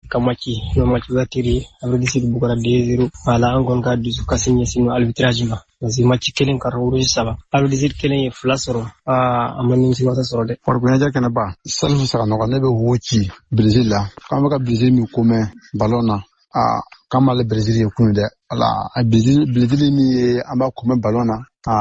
Kamachi no match batiri avec décidé Bukara 2-0 ala angon ka du kasigné sino arbitrage ma parce match kelen ka rouge saba avec décidé kelen e flasoro amani sino sa sorode por gona ja kana ba salfu sa no ne be wochi Brésil la kama ka Brésil mi comme ballona kama le Brésil ko de ala Brésil mi amba comme ballona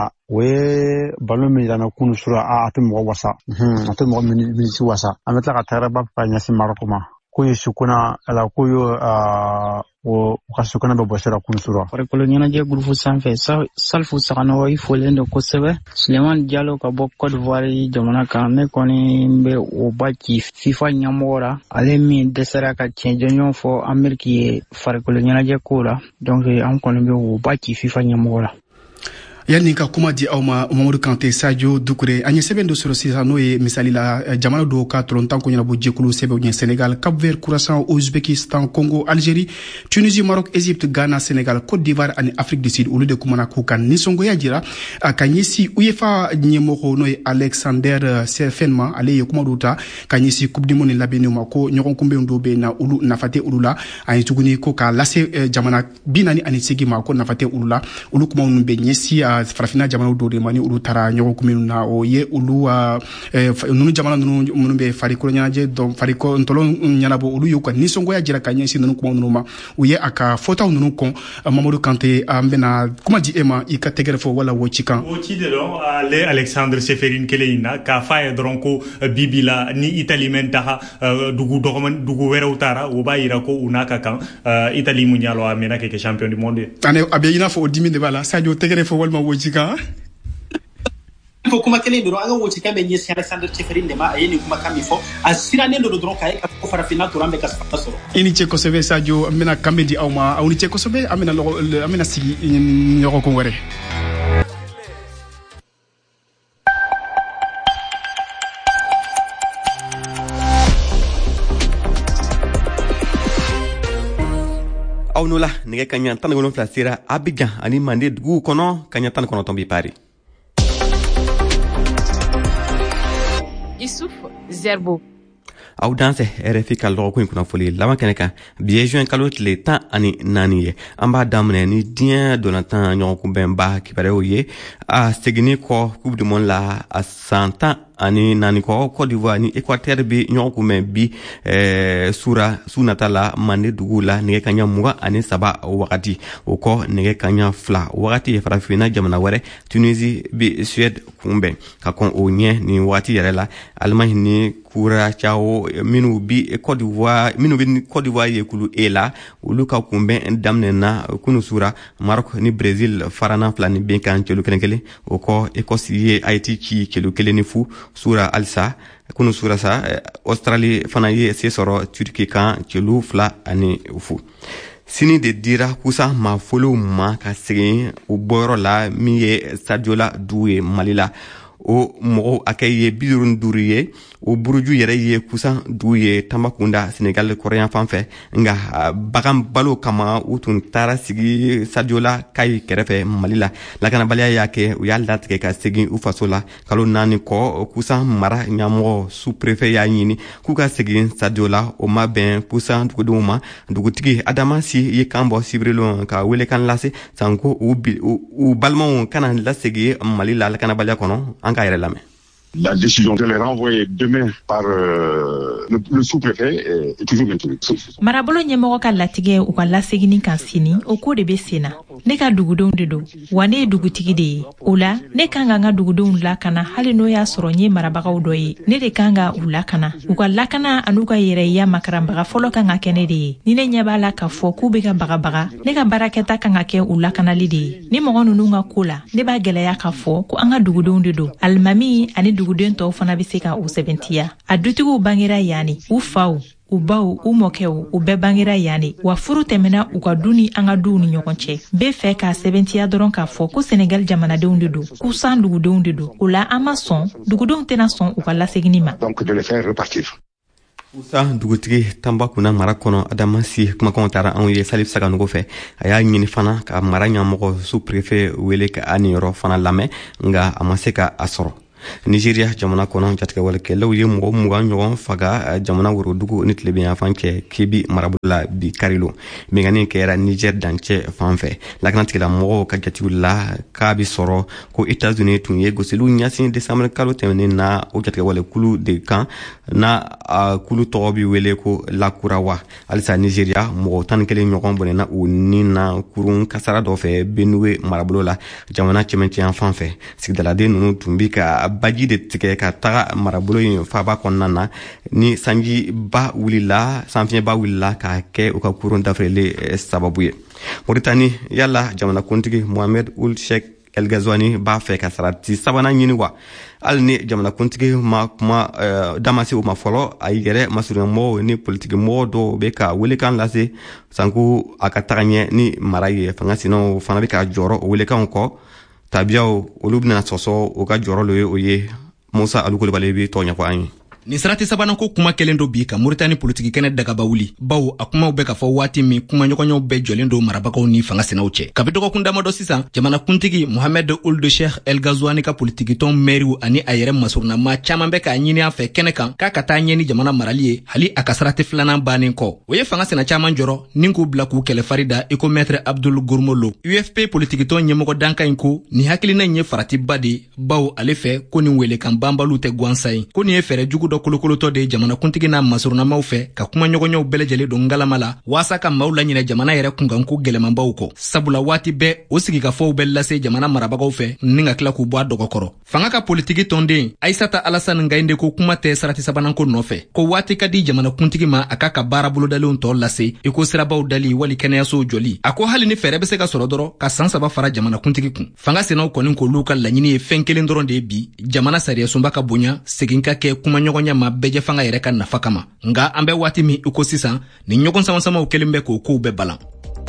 we ballon mi dana kunu sura atimo wasa atimo mi si wasa ametla ka taraba pa nyasi marokoma kuyo shukuna ala kuyo ukashukuna babashara kunsura pare kolonyana je groupe sanfe salfu sakano wa ifolendo kosebe Suleiman Diallo ka bo Côte d'Ivoire jamana kan ne koni mbe obaki FIFA nyamora ale mi desera ka chenjonyo fo Amerique pare kolonyana je kola donc am koni mbe obaki FIFA nyamora yani ka kuma di awma Mamadou Kanté Sadio Doucouré anya sebendo soro sisano e misali la jamana do ka trontan ko nyana bo jekulu sebe o Sénégal Cap Vert Curaçao Ouzbékistan Congo Algérie Tunisie Maroc Égypte Ghana Sénégal Côte d'Ivoire ani Afrique du Sud ulu de kumana ko kan ni songo ya jira kanyisi UEFA nyemoko no Alexander Sefenma ale ye kuma duta kanyisi Coupe du Monde labeni mako nyokon kumbe ndobe na ulu nafate ulula ani tuguni ko ka lase jamana binani ani sigi mako nafate ulula ulu kuma nbe nyesi farafina jamana do de mani ulu tara nyoko kuminu na o ye ulu nunu jamana nunu munube fariko nyanaje donc fariko ntolo nyanabo ulu yuko nisongo ya jira kanya si nunu kuma nunu ma uye aka fota nunu kon Mamadou Kanté ambena kuma di ema ikategere fo wala wochikan wochi de do ale Alexandre Seferin Keleina ka faye dronko bibila ni Italie menta dugu dogoman dugu werawtara wo bayira ko unaka kan Italie munyalo amena ke champion du monde ane abeyina fo dimi de bala Sadio tegere fo walma wochika ko kuma kele do anga wochi kambe nyesi Alexander Seferin de ma ayeni kuma kambi fo asirane do dron kay ko fara final to rambe kasoro ini che ko sebe Sadio amena kambe di awma awni che ko sebe amena lo amena sigi nyoko ko wore Awnula nige kanya tan golon flasira Abidjan ani mande dugu kono kanya tan kono tombi pari Issouf Zerbo Audanse RFI kalro ko kuna foli lama keneka biye juin kalot le temps ani naniye amba damne ni dien donatan nyoko bemba ki pare oye a segini ko coupe du monde la a 100 ans ani nani ko Côte d'Ivoire ni Équateur bi nyoko men bi sura sunatala mande dugula nige kanya muga ani saba wakati ko nige kanya fla wakati farafina jamana ware Tunisie bi Suède kumbe ka kon onye ni wakati yarela Allemagne ni kura chao minu bi Côte d'Ivoire yekulu ela uluka kumbe damne na kunu sura Maroc ni Brésil farana flani ben kan chelu kenkele ko Écosse Haïti ki chelu kele ni fu sura alsa kunu sura sa Australie fana ye sesoro Turquie kan chelu fla ani fu sini de dira kusa ma folo ma ka segen o boro la mi ye Sadiola Doué Malila o mogo akaye bidurun duriye o buruju yere ye kusan duye Tambacounda Sénégal Coréen fanfɛ nga bagan balo kama utun tara sigi Sadiola kay kerefe Malila lakana baliya yake u y'a latigɛ ka segin u faso la kalo naani kɔ kusan mara ɲamɔgɔ sous-préfet y'a ɲini k'u ka segin Sadiola o ma bɛn kusan dugudenw ma dugutigi Adama Si ye kan bɔ Sibirilo ka wele kan lase sanko u balimaw kana lasegi Malila lakana baliya kɔnɔ an ka yɛrɛ lamɛn. La décision de les renvoyer demain par le sous-préfet est toujours maintenue. Marabolo ɲɛmɔgɔ ka latigɛ u ka lasegini kan sini o ko de bɛ senna ne ka dugudenw de don wa ne ye dugutigi de ye o la ne kan ka n ka dugudenw lakana hali n'o y'a sɔrɔ n ye marabagaw dɔ ye ne de kan ka u lakana u ka lakana an'u ka yɛrɛya makaranbaga fɔlɔ kan ka kɛ ne de ye ni ne ɲɛ b'a la k'a fɔ k'u bɛ ka bagabaga ne ka baarakɛta kan ka kɛ u lakanali de ye ni mɔgɔ ninnu ka ko la ne b'a gɛlɛya k'a fɔ ko an ka dugudenw de don alimami ani duguden tɔw fana bɛ se ka u sɛbɛntiya a dutigiw bangera yanni u faw u baw u mɔkɛw u bɛɛ bangera yanni wa furu tɛmɛna u ka du ni an ka duw ni ɲɔgɔn cɛ bɛɛ fɛ k'a sɛbɛntiya dɔrɔn k'a fɔ ko Sénégal jamanadenw de don k'u san dugudenw de don o la an ma sɔn dugudenw tɛna sɔn u ka lasegini ma donc de les faire repartir. Usa dugutigi Tambacounda mara kɔnɔ Adama Si kumakanw taara anw ye Salif Saganogo fɛ a y'a ɲini fana ka mara ɲɛmɔgɔ sous-préfet wele ka a nin yɔrɔ fana lamɛn nga a ma se ka a sɔrɔ Nigeria jamana kono jatka wala ke law yem mo muga nyogon faga jamana woro dugu nitle bi afanke kebi marabula bi karilo mi ngani ke era Niger danche fanfe la kana tikila mo ka jatiwla ka bi soro ko États-Unis tun ye gosilu nyasi décembre kalo temene na o jatka wala kulu de kan na kulu tobi wele ko la kurawa alisa Nigeria mo tan kele nyogon bonena o nina kurun kasara do fe benue marabula jamana chementi fanfe sigdala de nunu tumbi ka baji de tike ka taga marabolo yin faba konnana ni sanji ba wulila sanfie ba wulila ka ke o ka kurun dafrele sababuye Mauritanie yalla jamana kuntigi Mohamed Ould Cheikh El Ghazouani ba fe ka sarati sabana nyini wa alni jamana kuntigi ma damasi o ma folo ayigere masuru mo ni politique mo do be ka wele kan lase sanku akataganye ni maraye fanga sino fana be ka joro wele kan ko tabiaw olubna soso o ka joro lo ye Musa Alukolo Balebi tonya ko anyi ni sarati sabanan ko kuma kelen do bi ka Mauritanie politique kene daga bawuli bawo akuma be ka fo wati mi kuma nyokonyo be jolen do marabakaw ni fanga senawche kabito ko kunda modo sisan jamana kuntigi Mohamed Ould Cheikh El Ghazouani ka politique ton meriu ani ayere masurna ma chama be ka nyini afa kene kan ka kata nyeni jamana maraliye hali akasarati flana banin ko oye fanga sena chama njoro ninku blaku kele farida iko maître Abdul Gourmolo UFP politique ton nyemoko danka inko ni hakili na nye farati badi bawo alefe ko ni wele kan bambalu te gwansai ko ni efere jugu do kolokolo to de jamana kuntigi na masuruna mawfe ka kuma nyogonyo belejele do ngalamala wasa ka mawla nyine jamana yere kunganku gelemambaw ko sabula wati be osigi ka fo bellase jamana marabagaw fe ninga kila ku bwa dogokoro fanga ka politiki tonde Aissata Alassane Ngainde ko kuma te sarati sabanan ko nofe ko wati kadi jamana kuntigi ma akaka bara bulu dalon to lase iko sirabaw dali wali keneyaso joli ako hali ni fere be se ka sorodoro ka sansaba fara jamana kuntigi kun fanga seno ko nin ko luka lanyini e fenkelen doron de bi jamana sariya sumba ka bonya seginka ke kuma nyogonya ma beje fanga yere kan nafa kama nga ambe wati mi uko sisan ni nyogon sama sama ukelimbe ko ko be balan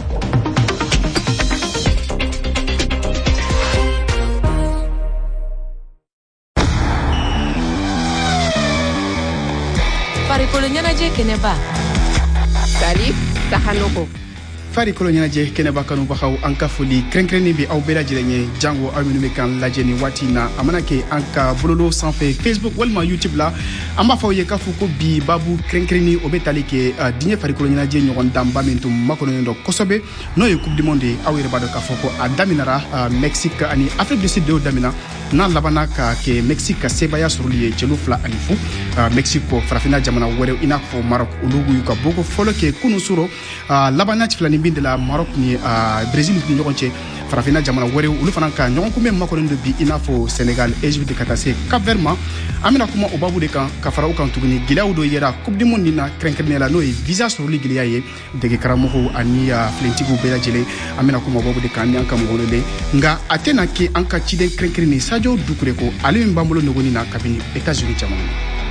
Fari kolonyana je keneba Salif Sahanoko Fari kolonyanaje keneba kanu bakaw anka foli krenkreni bi aw bela jirenye jango aminu me kan lajeni watina amanake anka bololo sanfe Facebook walma YouTube la amba fawye ka fuko bi babu krenkreni obetali ke dinye fari kolonyanaje nyogon damba mentum makono ndo kosobe no ye coupe du monde awere bado ka foko adaminara Mexique ani Afrique du Sud do damina na labana ka ke Mexique sebaya surliye chelufla anifu Mexico farafina jamana wore ina fo Maroc ulugu yuka boko folo ke kunu suro labana tiflani binde la Maroc ni Brésil ni ñokonche farafina jamana wore ulu fana ka ñokon ko mem makon do bi ina fo Sénégal Égypte katase Cap Vert ma amina kuma obabu de kan ka fara ukan tuguni gilaw do yera coupe du monde na krenkernela no visa sur li gilaye de karamoko ani flentigu bela jele amina kuma obabu de kan ni anka mo le nga atena ke anka chide krenkerni Sadio Doucouré ko ali mbamolo nogoni na kabini États-Unis jamana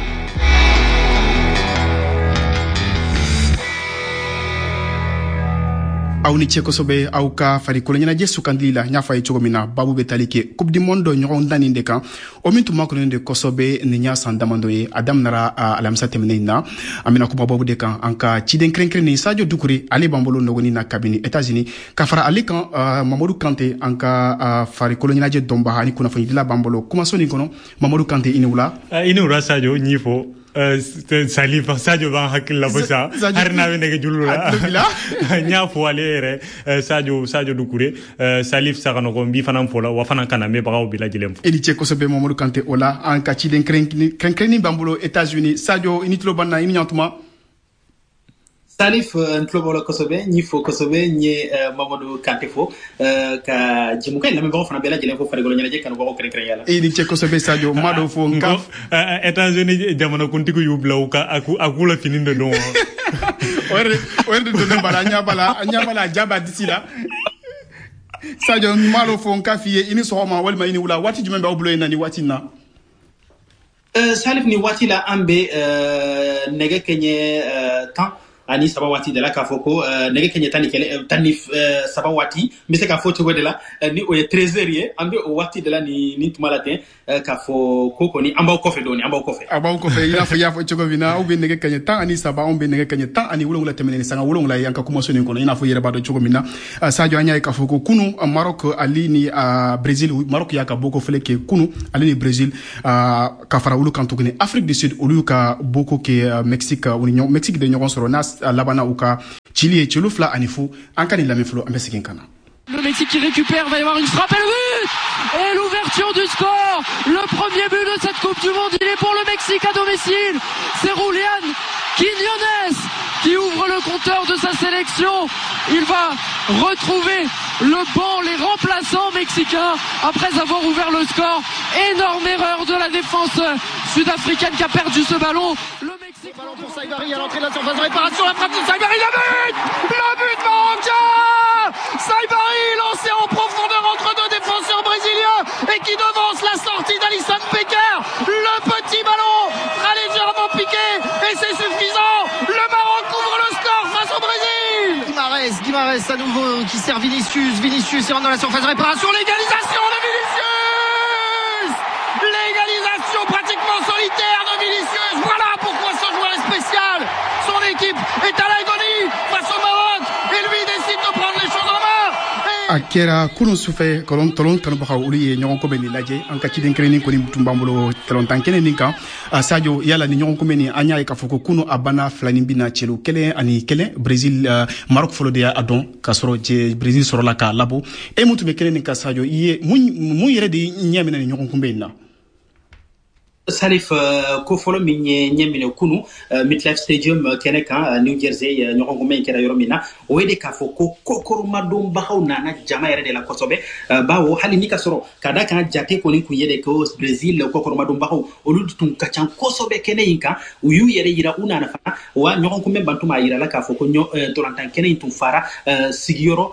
awni chekosobe awka fari kolonyana je sukandila nyafa e chogomina babu betalike coupe du monde nyogon dani ndeka o mintu makolo de kosobe ni nya sandamando ye adam nara alamsa temnena amina ko babu de kan anka chiden krenkren ni Sadio Doucouré ali bambolo nogoni na kabini États-Unis ka fara ali kan Mamadou Kanté anka fari kolonyana je domba hani kuna fani dila bambolo kuma soni kono Mamadou Kanté inewla Sadio nyifo Salif Sadio ban hakilla bosa harna we nege julula nya fo alere Sadio Doucouré Salif sagano ko mbi fanam fola wa fanan kana me bagaw bila jilem edi che ko sobe Mamadou Kanté ola en ka ci den krenkeni bambulo États-Unis Sadio initlo banna inyantuma Salif ntlobo kosobe ni fo kosobe ni Mamadou Kanté fo ka jimuka la me ba fana bela jilem fo farigolo nyala je kan ba ko kren yala edi che ko sobe Sadio mado fo ngaf États-Unis jamana kuntiku yublaw ka akula fininde don werde do bala nyabala jaba disila Sadio malo fo nkafiye ini sohoma walma ini wula wati jumbe ba obulo nani wati na Salif ni wati la ambe nege kenye temps ani sabawati de la ka foko nege kenya tani sabawati mise ka fo to de la ni o 13h ambe o wati de la ni tumalatin ka fo koko ni amba ko fe doni amba ko fe ina fo ya fo chogo bina o be nege kenya tan ani saba on be nege kenya tan ani wulongula temene sanga wulongula yanka kuma soni kono ina fo yere ba do chogo bina Sadio anya ka foko kunu Maroc ali ni Brésil Maroc ya ka boko fele ke kunu ali ni Brésil ka fara wulu kanto ni Afrique du Sud olu ka boko ke Mexique de ñogon soro nas labana ou ka Chili et Chilufla anifou ankani la meflo ambesikin kana. Le Mexique qui récupère, va y avoir une frappe et le but! Et l'ouverture du score! Le premier but de cette Coupe du Monde, il est pour le Mexique à domicile! C'est Julián Quiñones qui ouvre le compteur de sa sélection. Il va retrouver le banc, les remplaçants mexicains après avoir ouvert le score. Énorme erreur de la défense sud-africaine qui a perdu ce ballon. Le Mexique... Ballon pour Saibari à l'entrée de la surface de réparation, la frappe de Saibari, le but marocain! Saibari lancé en profondeur entre deux défenseurs brésiliens et qui devance la sortie d'Alisson Becker. Le petit ballon sera légèrement piqué et c'est suffisant. Le Maroc ouvre le score face au Brésil. Guimarães à nouveau qui sert Vinicius est rentré dans la surface de réparation. L'égalisation de Vinicius! L'égalisation pratiquement solitaire de Vinicius. Voilà pourquoi ce joueur est spécial. Son équipe est à l'agonie face au Maroc et lui décide de prendre les choses en main. Akera kunu sufe kolon tolon kanu baka uli ye ñogon ko be ni laje an ka ci den kreni ko ni tumbambulo telon tankene ninka Sadio yala ni ñogon ko meni anya ka foko kunu abana flani bina chelu kele ani kele Brésil Maroc folo de adon kasoro je Brésil soro la ka labo e mutu be kele ninka Sadio iye mu yere de nyamina ni ñogon ko be na Salif ko folo min nyemine kunu MetLife Stadium keneka New Jersey nyongo men kera yoromina wede ka fo ko kokoro madom bahaw nana jama yere de la kosobe bawo hali ni kasoro kada kan jate ko ni kuyede ko Brazil kokoro madom bahaw oludu tun kachan kosobe kene yinka uyu yere yira una na fa wa nyongo men bantuma yira la ka fo ko tolantan kene tun fara sigiyoro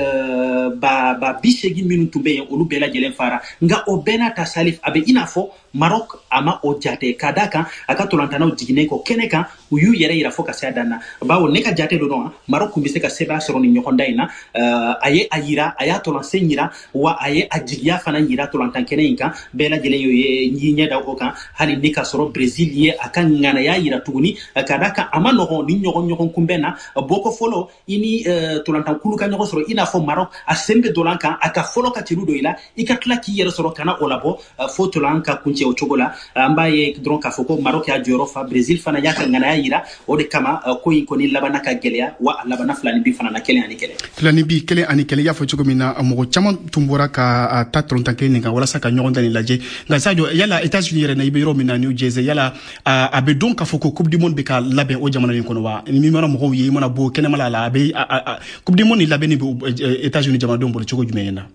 ba bishegi minu tumbe olu bela jelen fara nga obena ta Salif abe inafo Maroc ama o jate kadaka aka tolantana o digine ko keneka uyu yere ira foka sa dana bawo neka jate do don Maroc kumbise ka seba soro ni nyokonda ina aye ayira aya tolanse nyira wa aye ajigia fana nyira tolantan keneka bela jele yo nyinya da oka hali nika soro Brazil ye aka ngana ya ira tuguni kadaka ama no ni nyogon kumbena boko folo ini tolantan kuluka nyogo soro ina fo Maroc a sembe dolanka aka folo ka tirudo ila ikatla ki yere soro kana olabo fo tolanka kunche o chogola ambaye dron ka foko Maroc ya joro fa Brazil fana yaka ngana ya yira o de kama ko yinkoni labana ka gelea wa labana flani bi fana na kele ani kele ya fo chogo mina mo chama tumbora ka ta tronta kele nga wala saka nyogonda ni laje nga Sadio yala États-Unis yere na ibiro mina New Jersey yala abe don ka foko Coupe du Monde be ka labe o jamana ni kono wa ni mi mara mo yi mona bo kene mala la abe Coupe du Monde ni labe ni États-Unis jamana don bo chogo jumena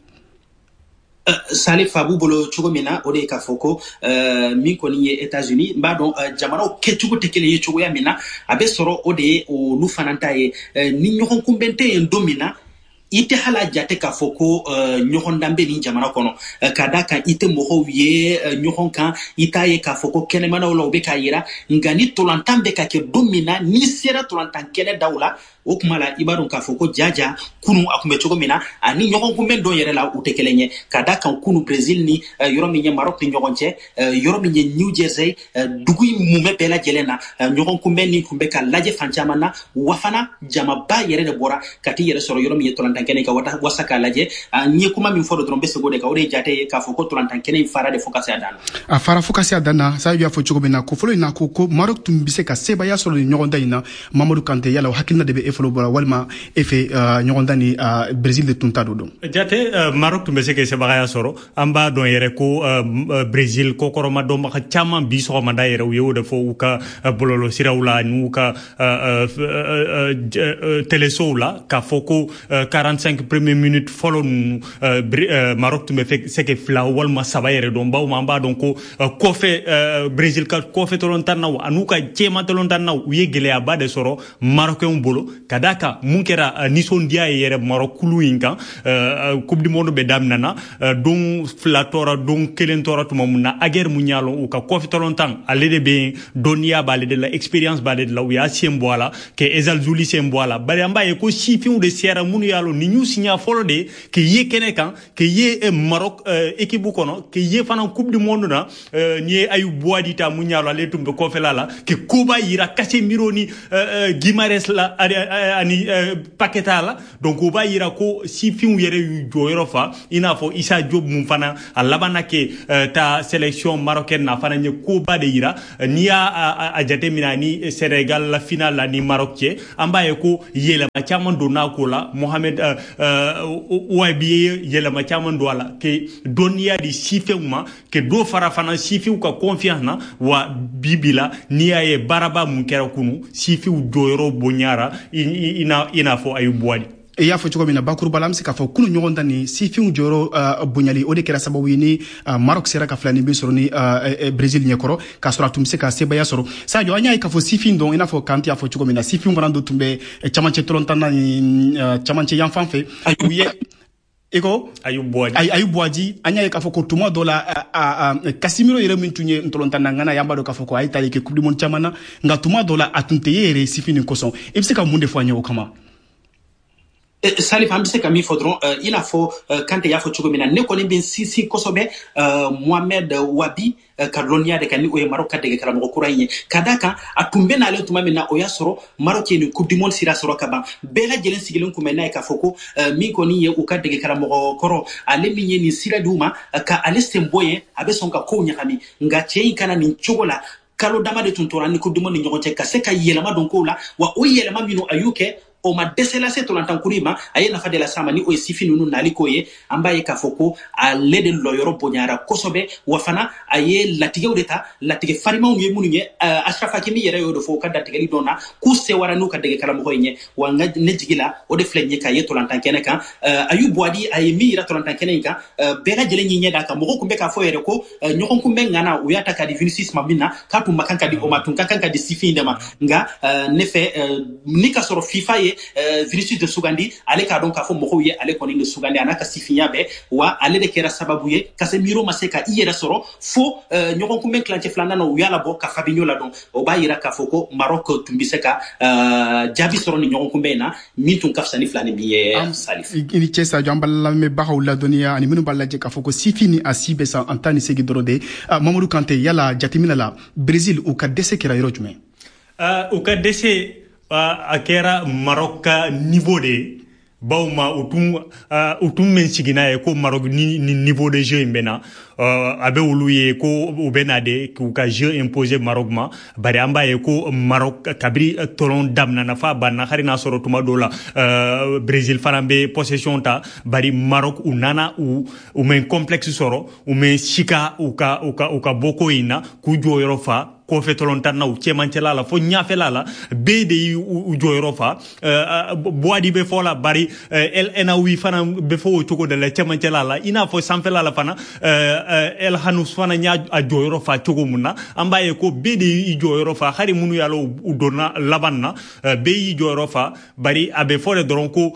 Salif Fabou bolo chugomina ode ka foko mi ko ni États-Unis mbado jamano ke chugo tekele ye chugo ya mina abe soro ode o lu fananta ye ni nyokon kumbente en domina ite hala jate ka foko nyokon dambe ni jamana kono kadaka ite moho ye nyokon kan itaye ka foko kene mana wala obeka yira ngani tolantambe ka ke domina ni sera tolantan kele dawla o kumala ibaron ka foko jaja kunu akume chogo mina ani nyokon kumben do yere la utekelenye kadaka kunu Brazil ni yorominye Maroc ni nyogonche yorominye New Jersey dugui mume bela jelena nyokon kumben ni kumbeka laje fanchamana wafana jama ba yere de bora kati yere soro yorominye tolantan kene ka wata wasaka laje nye kuma min fodo drombe segode ka ore jate ka foko tolantan kene fara de focus adana fara focus adana sa ya fo chogo mina ko folo na ko Maroc tumbise ka seba ya soro nyogonda ina Mamadou Kanté yala hakilna de efolo bora walma efe nyogonda ni Brésil de tuntado don jate Maroc tumbise ke seba ya soro amba don yere ko Brésil ko koroma do ma chama bi so ma da yere wo de fo ka bololo sirawla nu ka telesola ka foko 40 45 premières minutes follow Maroc to me fait c'est que fla wal ma sabayere don baw ma ba donc ko fe Brésil ka ko fe tolontan naw anuka chema tolontan naw yegele aba de soro marocain bolo kadaka munkera nison dia yere Maroc kulu inka coupe du monde be dam nana don fla tora don kelen tora to mamuna ager munyalo o ka ko fe tolontan alede be donia balé de la expérience balé de la uya siemboala ke ezal zuli siemboala bari amba e ko sifiu de sierra munu yalo ni ñu signa folo de ke ye kenekan ke ye Maroc équipe bu kono ke ye fana coupe du monde na ni ayu boadita munyalo ale tumbe ko felala ke kuba yira kasse mironi Guimares la ani Paqueta la donc kuba yira ko sifiu yere yu joyro fa ina fo Issa Diop mum fana alabana ke ta sélection marocaine na fana nye kuba de yira ni a jate minani Sénégal la finale la ni Maroc ci ambaye ko yele ma chaman do na ko la Mohamed Ouabi yele ma chaman do la ke donia di sifeuma ke do fara fana sifiu ka confiance na wa bibila ni aye baraba mun kera kunu sifiu doyro bonyara ina fo ayu boadi e ya fo cogo mina bakuru balam se ka fo kunu nyogonda ni sifiu joro bunyali o de kera sababu ni Maroc sera ka flani bi soro ni Brésil nyekoro ka sora tumse ka sebaya soro sa jo anya ka fo sifin don ina fo kanti ya fo cogo mina sifiu ngando tumbe chamanche tolontana ni chamanche yanfanfe uye eko ayu boadi anya ka fo ko tuma dola Casimiro yere mintunye ntolontana ngana yamba do ka fo ko ay tali ke coupe du monde chamana nga tuma dola atunte yere sifini koson ibse ka munde fo anya o kama Salif ambise kami fodron ina fo kante ya fo chugomina ne ko bin sisi kosobe Mohamed Wabi Carlonia de kani oye Maroc kadege kala mo kuranye kadaka atumbe na le tuma mina oya soro Maroc ni coupe du monde sira soro kaba bela jelen sigilen ko mena ka foko mi ko ni ye o kadege kala mo koro ale minye ni sira duma ka ale semboye abe sonka ko nyakami nga chei kana ni chogola kalo dama de tuntora ni coupe du monde nyogote ka se ka yelama donc la wa o yelama mino ayuke o ma desela se to lantan kurima aye na fadela sama ni o sifinu nu naliko ye ambaye ka foko a lede loyoro bonyara kosobe wafana aye latige udeta latige farima unye munye Ashraf Hakimi yere yodo fo kada tigeli dona ku se waranu ka dege kala mo hoynye wanga nejigila o de flenye ka ye to lantan keneka ayu boadi aye mi ira to lantan keneka bega jele nyi da ka mo ko be ka fo yere ko nyoko kumbe ngana uyata ka di Vinicius Mabina ka tu makanka di o matunka kanka di sifindema nga nefe nika soro FIFA ye Vinicius de Sugandi ale ka donc afo moko ye ale koni de Sugandi anaka sifinya be wa ale de kera sababu ye Casemiro maseka iyera soro fo nyoko kumbe clanche flanda no yala bo ka Fabinho la don o ba yira ka foko Maroc tumbiseka jabi soro ni nyoko kumbe na mitun kafsani flani biye Salif ini chesa jambala me bahaw la dunia ani minu balla je ka foko sifini asibe sa antani segi dorode Mamadou Kanté yala jatimina la Brésil ou ka dese kera yoro jume ou ka dese akera Maroc niveau de bawma utum men sigina e ko Maroc ni niveau de jeu mbena abe wuluye ko ubena de ku ka jeu imposé Maroc ma bari amba e ko Maroc kabri tolon damna na fa banna harina soro tuma dola Brésil farambe possession ta bari Maroc unana u men complexe soro u men sika u ka boko ina ku joyoro fa ko fe tolontan u chemancela la fo nyafela la be de u joyoro fa boadi be fola bari el enawi fana be fo to ko de la chemancela la ina fo sanfela la fana el hanus fana nya a joyoro fa to munna ambaye ko be de i joyoro fa hari munu yalo u donna labanna be i joyoro fa bari abe fo de dronko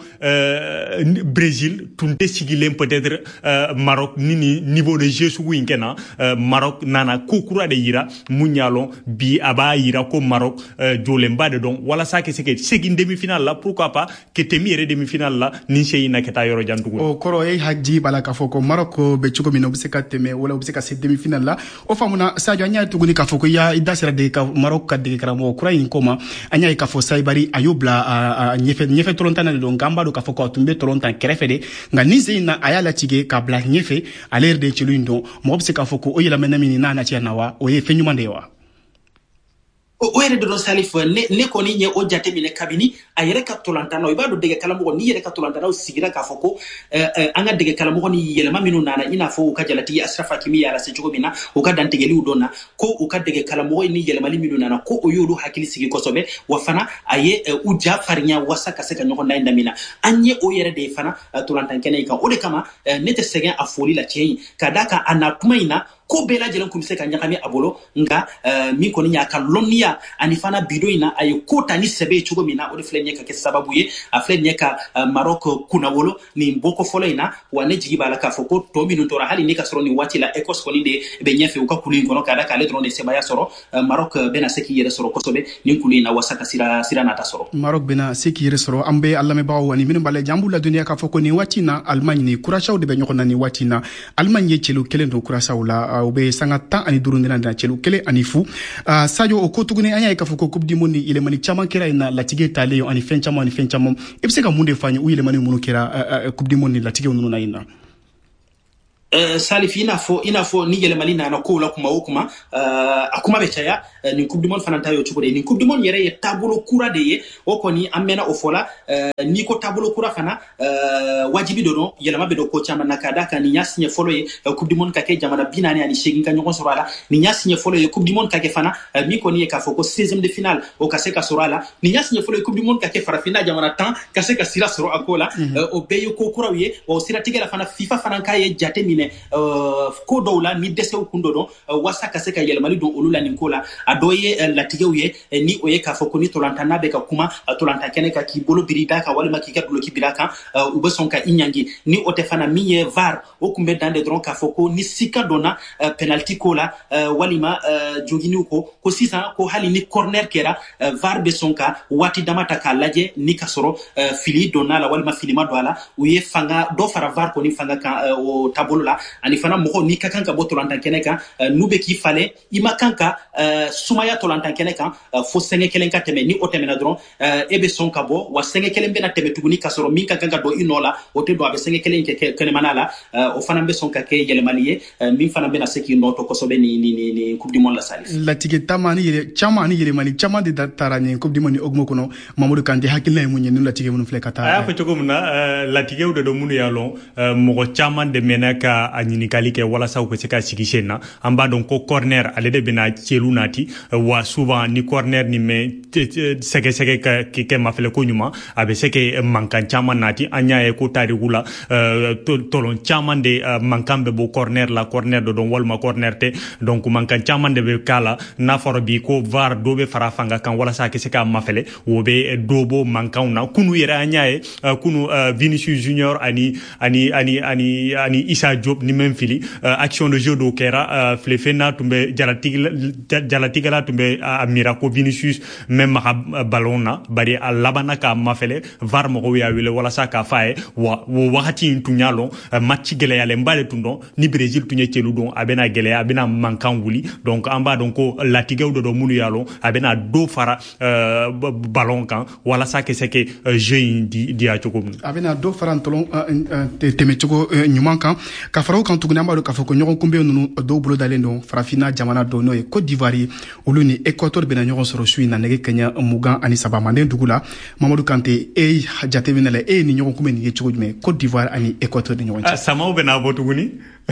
Brésil tunte sigilem peut-être Maroc nini niveau de jeu su winkena Maroc nana kokura de yira munyalo bi aba yira ko Maroc jolemba de donc wala sa ke c'est une demi-finale là pourquoi pas que temi demi-finale là ni seyina keta yoro jantugo o koro e haji bala ka foko Maroc be chugo mino biseka teme wala biseka se demi-finale là o famuna Sadio anya tuguni ka foko ya idasira de ka Maroc ka de karamo Ukraine koma anya ka fo saibari ayobla nyefe tolontana de donc gamba do ka foko tumbe tolontan krefede nga ni seyina ayala tige ka bla nyefe aler de chilundo mo biseka foko o yela menamini na na tia nawa o ye fenyumande wa o yɛrɛ de don Salif ne kɔni ɲɛ o jate minɛ kabini a yɛrɛ ka tolantanaw i b'a dɔn dege kalamɔgɔ ni yɛrɛ ka tolantanaw sigira k'a fɔ ko an ka dege kalamɔgɔ ni yɛlɛma minnu nana i n'a fɔ u ka jalatigi Ashraf Hakimi y'a lase cogo min na u ka dantigɛliw dɔn na ko u ka dege kalamɔgɔ ni yɛlɛmali minnu nana ko o y'olu hakili sigi kosɛbɛ wa fana a ye u ja farinya wasa ka se ka ɲɔgɔn dan damina an ye o yɛrɛ de ye fana tolantan kɛnɛ in kan o de kama ne tɛ sɛgɛn a foli la tiɲɛ ye ka d'a kan a na tuma in na ko bɛɛ lajɛlen kun bɛ se ka ɲagami a bolo nka min kɔni y'a ka lɔnniya ani fana bido in na a ye ko ta ni sɛbɛ ye cogo min na o de filɛ ɲɛ ka kɛ sababu ye a filɛ ɲɛ ka Maroc kunnawolo nin bɔko fɔlɔ in na wa ne jigi b'a la k'a fɔ ko tɔ minnu tora hali ni ka sɔrɔ nin waati la Écosse kɔni de bɛ ɲɛfɛ u ka kulu in kɔnɔ ka d'a kan ale dɔrɔn de sebaya sɔrɔ Maroc bɛna se k'i yɛrɛ sɔrɔ kosɛbɛ nin kulu in na wasa ka sira nata sɔrɔ Maroc bɛna se k'i yɛrɛ sɔrɔ an bɛ a lamɛnbagaw ani minnu b'a lajɛ an b'u ladɔnniya k'a fɔ ko nin waati in na Allemagne ni Curaçao de bɛ ɲɔgɔn na nin waati in na Allemagne ye celu kelen don Curaçao la u bɛ sanga 15 na celu kelen ani fu Sadio o ko tuguni an y'a ye k'a fɔ ko Coupe du Monde ni yɛlɛmani caman kɛra yen na latigɛ talen ani fɛn caman i bɛ se ka mun de fɔ an ye u yɛlɛmani minnu kɛra Coupe du Monde ni latigɛw ninnu na yen na Salif i n'a fɔ ni yɛlɛmali nana kow la kuma o kuma a kuma bɛ caya nin Coupe du Monde fana ta y'o cogo de ye nin Coupe du Monde yɛrɛ ye taabolo kura de ye o kɔni an mɛnna o fɔ la n'i ko taabolo kura fana wajibi don yɛlɛma bɛ don ko caman na ka d'a kan nin y'a siɲɛ fɔlɔ ye Coupe du Monde ka kɛ jamana 48 ka ɲɔgɔn sɔrɔ a la nin y'a siɲɛ fɔlɔ ye Coupe du Monde ka kɛ fana min kɔni ye k'a fɔ ko 16e de finale o ka se ka sɔrɔ a la nin y'a siɲɛ fɔlɔ ye Coupe du Monde ka kɛ farafinna jamana 10 ka se ka sira sɔrɔ a ko la o bɛɛ ye ko kuraw ye wa o siratigɛ la fana FIFA fana k'a ye jate minɛ ko dɔw la ni dɛsɛw kun dɔ wasa ka se ka yɛlɛmali don olu la nin ko la a dɔ ye latigɛw ye ni o ye k'a fɔ ko ni tolantan n'a bɛ ka kuma tolantan kɛnɛ ka k'i bolo biri da kan walima k'i ka duloki biri a kan u bɛ sɔn ka i ɲangi ni o tɛ fana min ye VAR o kun bɛ dan de dɔrɔn k'a fɔ ko ni sika donna penalty ko la walima joginiw ko sisan ko hali ni corner kɛra VAR bɛ sɔn ka waati dama ta k'a lajɛ ni ka sɔrɔ fili donna la walima fili ma don a la u ye fanga dɔ fara VAR kɔni fanga kan o taabolo la ani fana mɔgɔw n'i ka kan ka bɔ tolantan kɛnɛ kan n'u bɛ k'i falen i ma kan ka sumaya tolantan kɛnɛ kan fo sɛngɛ kelen ka tɛmɛ ni o tɛmɛna dɔrɔn e bɛ sɔn ka bɔ wa sɛngɛ kelen bɛna tɛmɛ tuguni ka sɔrɔ min ka kan ka don i nɔ la o tɛ don a bɛ sɛngɛ kelen kɛ kɛnɛmana la o fana bɛ sɔn ka kɛ yɛlɛmali ye min fana bɛna se k'i nɔ to kosɛbɛ ni Coupe du Monde la Salif latigɛ caman ni yɛlɛmali caman de taara nin Coupe du Monde hokumu kɔnɔ Mamadou Kante hakilina ye mun ye ni latigɛ minnu filɛ ka taa a y'a fɔ cogo min na latigɛw de don minnu y'a lɔn mɔgɔ caman de mɛnna ka a ɲininkali kɛ walasa u ka se ka sigi sen na an b'a dɔn ko corner ale de bɛna celu nati wa souvent ni corner ni mɛ sɛgɛsɛgɛ ka kɛ mafɛlɛ ko ɲuman a bɛ se ka mankan caman nati an y'a ye ko tariku la tɔlɔn caman de mankan bɛ bɔ corner la corner dɔ dɔn walima corner tɛ donc mankan caman de bɛ k'a la n'a fɔra bi ko VAR dɔ bɛ fara fanga kan walasa a ka se ka mafɛlɛ o bɛ dɔ bɔ mankanw na kunu yɛrɛ an y'a ye kunu Vinicius Junior ani Issa Diop ni même fili action de jeu dɔw kɛra filefenna tun bɛ jalatigɛla tun bɛ a mira ko Vinicius mɛ maga ballon na bari a labanna k'a mafɛlɛ VAR mɔgɔw y'a wele walasa k'a fɔ a ye wa o wagati in tun y'a lɔn match gɛlɛyalenba de tun dɔn ni Brésil tun ye celu dɔn a bɛna gɛlɛya a bɛna mankan wuli donc an b'a dɔn ko latigɛw de dɔn minnu y'a lɔn a bɛna dɔ fara ballon kan walasa ka se ka jeu in di a cogo min a bɛna dɔ fara tɛmɛcogo ɲuman kan ka fara o kan tuguni an b'a dɔn k'a fɔ ko ɲɔgɔn kunbɛn ninnu dɔw bolo dalen don farafinna jamana dɔ n'o ye Côte d'Ivoire olu ni Équateur bɛna ɲɔgɔn sɔrɔ su in na nɛgɛ kaɲa 23 manden dugu la Mamadou Kante e jateminɛ la e ye ni ɲɔgɔn kunbɛn nin ye cogo jumɛn Côte d'Ivoire ani Équateur ni ɲɔgɔn cɛ samaw bɛna bɔ tuguni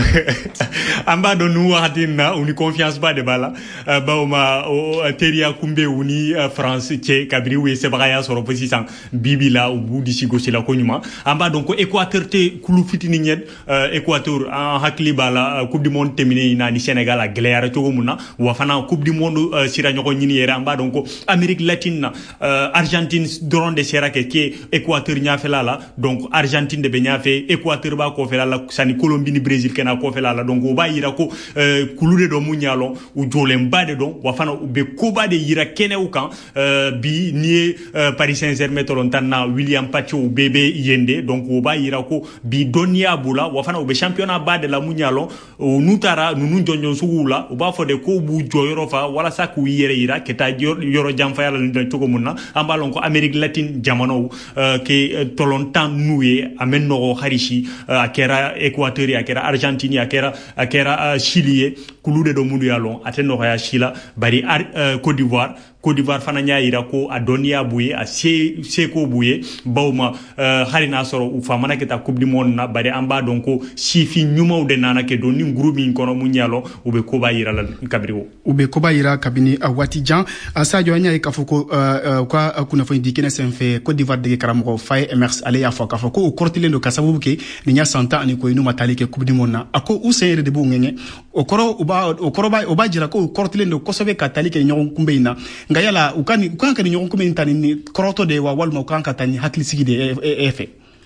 an b'a dɔn nin wagati in na u ni confiance ba de b'a la bawo ma teriya kunbɛ u ni France cɛ kabiri u ye sebagaya sɔrɔ fo sisan bibi la u b'u disi gosi la ko ɲuman an b'a dɔn ko Équateur tɛ kulu fitinin ɲɛ Équateur an hakili b'a la Coupe du Monde tɛmɛnen in na ni Sénégal a gɛlɛyara cogo min na wa fana Coupe du Monde sira ɲɔgɔn ɲini yɛrɛ an b'a dɔn ko Amérique latine na Argentine dɔrɔn de sera kɛ Équateur ɲɛfɛla la donc Argentine de bɛ ɲɛfɛ Équateur b'a kɔfɛla la sani Colombie ni Brésil kɛnɛ kɔfɛla la donc o b'a yira ko kulu de dɔn mun y'a lɔn u jɔlenba de dɔn wa fana u bɛ koba de yira kɛnɛw kan bi n'i ye Paris Saint-Germain tɔlɔntan na William Pacho u bɛɛ bɛ yen de donc o b'a yira ko bi dɔnniya b'u la wa fana u bɛ championnat ba de la mun y'a lɔn n'u taara ninnu jɔnjɔn suguw la u b'a fɔ de ko b'u jɔ yɔrɔ fa walasa k'u yɛrɛ yira ka taa yɔrɔ janfaya la nin cogo min na an b'a lɔn ko Amérique latine jamanaw ke tɔlɔntan n'u ye a mɛ nɔgɔ hali si a kɛra Équateur a kɛra Argentine a kɛra Chili ye kulu de dɔ minnu y'a lɔn a tɛ nɔgɔya si la bari Côte d'Ivoire Côte d'Ivoire fana nya ira ko a doniya buye a seko buye bawma hari na soro u famana ke ta coupe du monde na bare amba donc sifi nyumaw de nana ke do ni groupe min kono munyalo ube ko ba ira la kabriwo ube ko ba ira kabini wati jan Sadio anya ka foko kwa kuna fo indikene senfe Côte d'Ivoire de karamo fay emerse ale ya fo ka foko o kortile ndo kasabu ke ni nya santa ani ko inu matali ke coupe du monde na ako usere de bu ngenge okoro oba jira ko kortile ndo kosobe katali ke nyon kumbe ina ngayala ukani ni nyon kumbe intani ni koroto de wa walma ukanka tani hakli sigi de efe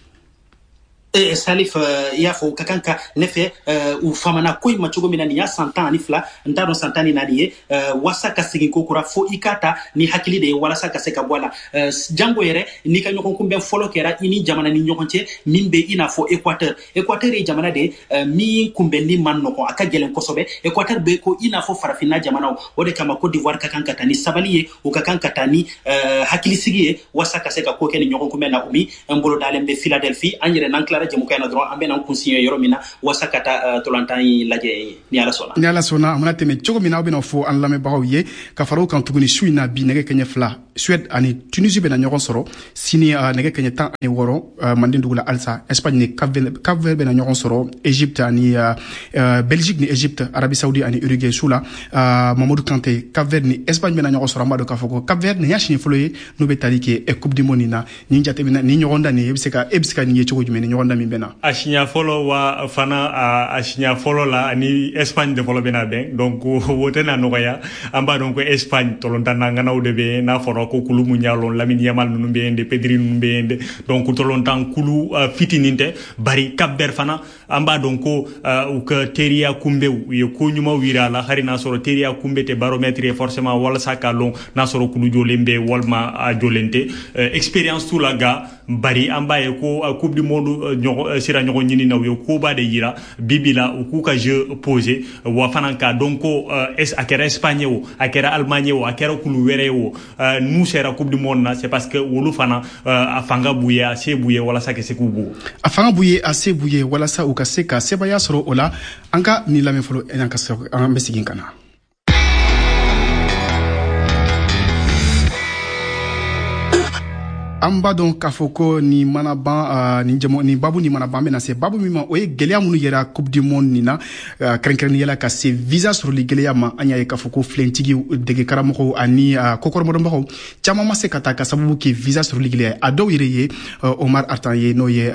Salif yafo kakanka nefe u famana koy machugo minani ya santa ni fla ndaro santa ni nadiye wasa kasigi kokura fo ikata ni hakili de wala saka seka bola jango yere ni ka nyokon kumbe folo kera ini jamana ni nyokonche mimbe ina fo Equateur e jamana de mi kumbe ni manno ko aka gelen kosobe Equateur be ko ina fo farafina jamana o de kama Côte d'Ivoire kakanka tani sabaliye o kakanka tani hakili sigi wasa kaseka ko ken nyokon kumbe na umi mbolo dalembe Philadelphie anyere nanklara jemu kayna dron ambe nan kunsiyo yoromina wasakata tolantan laje ni ala sona amana teme chogo mina obina fo an lame bawiye ka faro kan tuguni suina bi nege kenya fla Suède ani Tunisie be na nyoron soro sini nege kenya tan ani woro mandin dugula alsa Espagne ni Cap Vert be na nyoron soro Égypte ani Belgique ni Égypte Arabie Saoudite ani Uruguay sula Mamadou Kanté Cap Vert ni Espagne be na nyoron soro amado ka foko Cap Vert ni yashini foloye no be talike e coupe du monde na ni njate bina ni nyoronda ni ebseka ni chogo jumene nyoronda mi bena Ashinya folo wa fana ashinya folo la ni Espagne de folo bena ben donc wote na noya amba donc Espagne tolontana ngana udebe na foro ko kulu munyalo Lamine Yamal nunu beende Pedri nunu beende donc tolontan kulu fitininte bari Cap Vert fana amba donc u ka teria kumbe ye ko nyuma wira la hari na soro teria kumbe te barométre forcément wala saka long na soro kulu jolembe walma a jolente expérience tout la ga bari amba e ko coupe du monde sira nyogo nyini na yo ko ba de yira bibila u ku ka jeu posé wa fananka donc akera Espagne o akera Allemagne o akera kulu were o nous sera coupe du monde na c'est parce que wolu fana afanga buye ase buye wala sa ke se kubu afanga buye ase buye wala sa u ka se ka seba ya soro ola anka ni la mefolo enanka so ambe sigin kana amba don kafoko ni manaban ni jamo ni babu ni manaban bena se babu mi ma o ye geleya munu yera coupe du monde ni na krenkreni yela ka se visa sur li geleya ma anya ye kafoko flentigi dege karamoko ani kokor modon bako chama ma se kata ka sababu ki visa sur li geleya ado yere ye Omar Artan ye no ye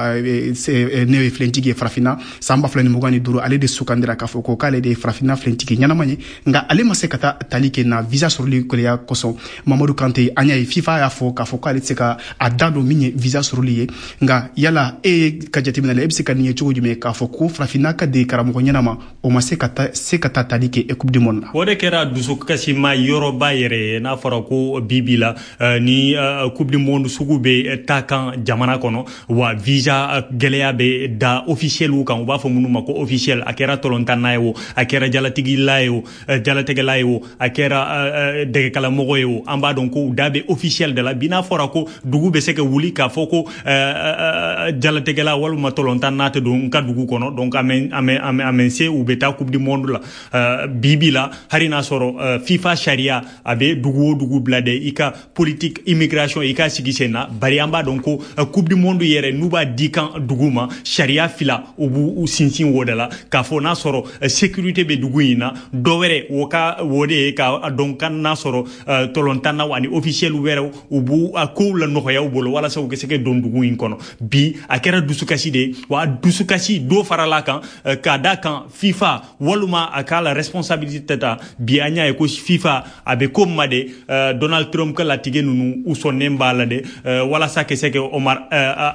ne flentigi frafina samba fleni mugani duro ale de sukandira kafoko kale de frafina flentigi nyana manye nga ale ma se kata talike na visa sur li geleya koso Mamadou Kanté anya ye FIFA ya fo kafoko ale ka a dado minye visa surliye nga yala ka jatimina le ebsika niye chogo jume ka foko frafina ka de karamo nyanama o ma se kata talike e coupe du monde wode kera dusu kasima yoroba yere na farako bibila ni coupe du monde sugube takan jamana kono wa visa geleya be da officiel u kan ba fo munu mako officiel akera tolontana yo akera jalatigi layo jalatege layo akera de kala mogo yo amba donc dabe officiel de la bina farako dugu be seke wuli ka foko jalategela wal matolontan nate don ka dugu kono donc amen se u beta coupe du monde la bibila harina soro FIFA sharia abe dugu blade ika politique immigration ika sigisena bari amba donc coupe du monde yere nuba dikan duguma sharia fila u sinsin wodala ka fo na soro sécurité be dugu ina dowere woka wode ka donc na soro tolontan na wani officiel were ubu ko la no ya bolo wala sa ke seke don dugu in kono bi akera dusukasi de wa dusukasi do farala kan kada kan FIFA waluma akala responsabilité ta bi anya e ko FIFA abe ko made Donald Trump ka latige nunu usonne mbala de wala sa ke seke Omar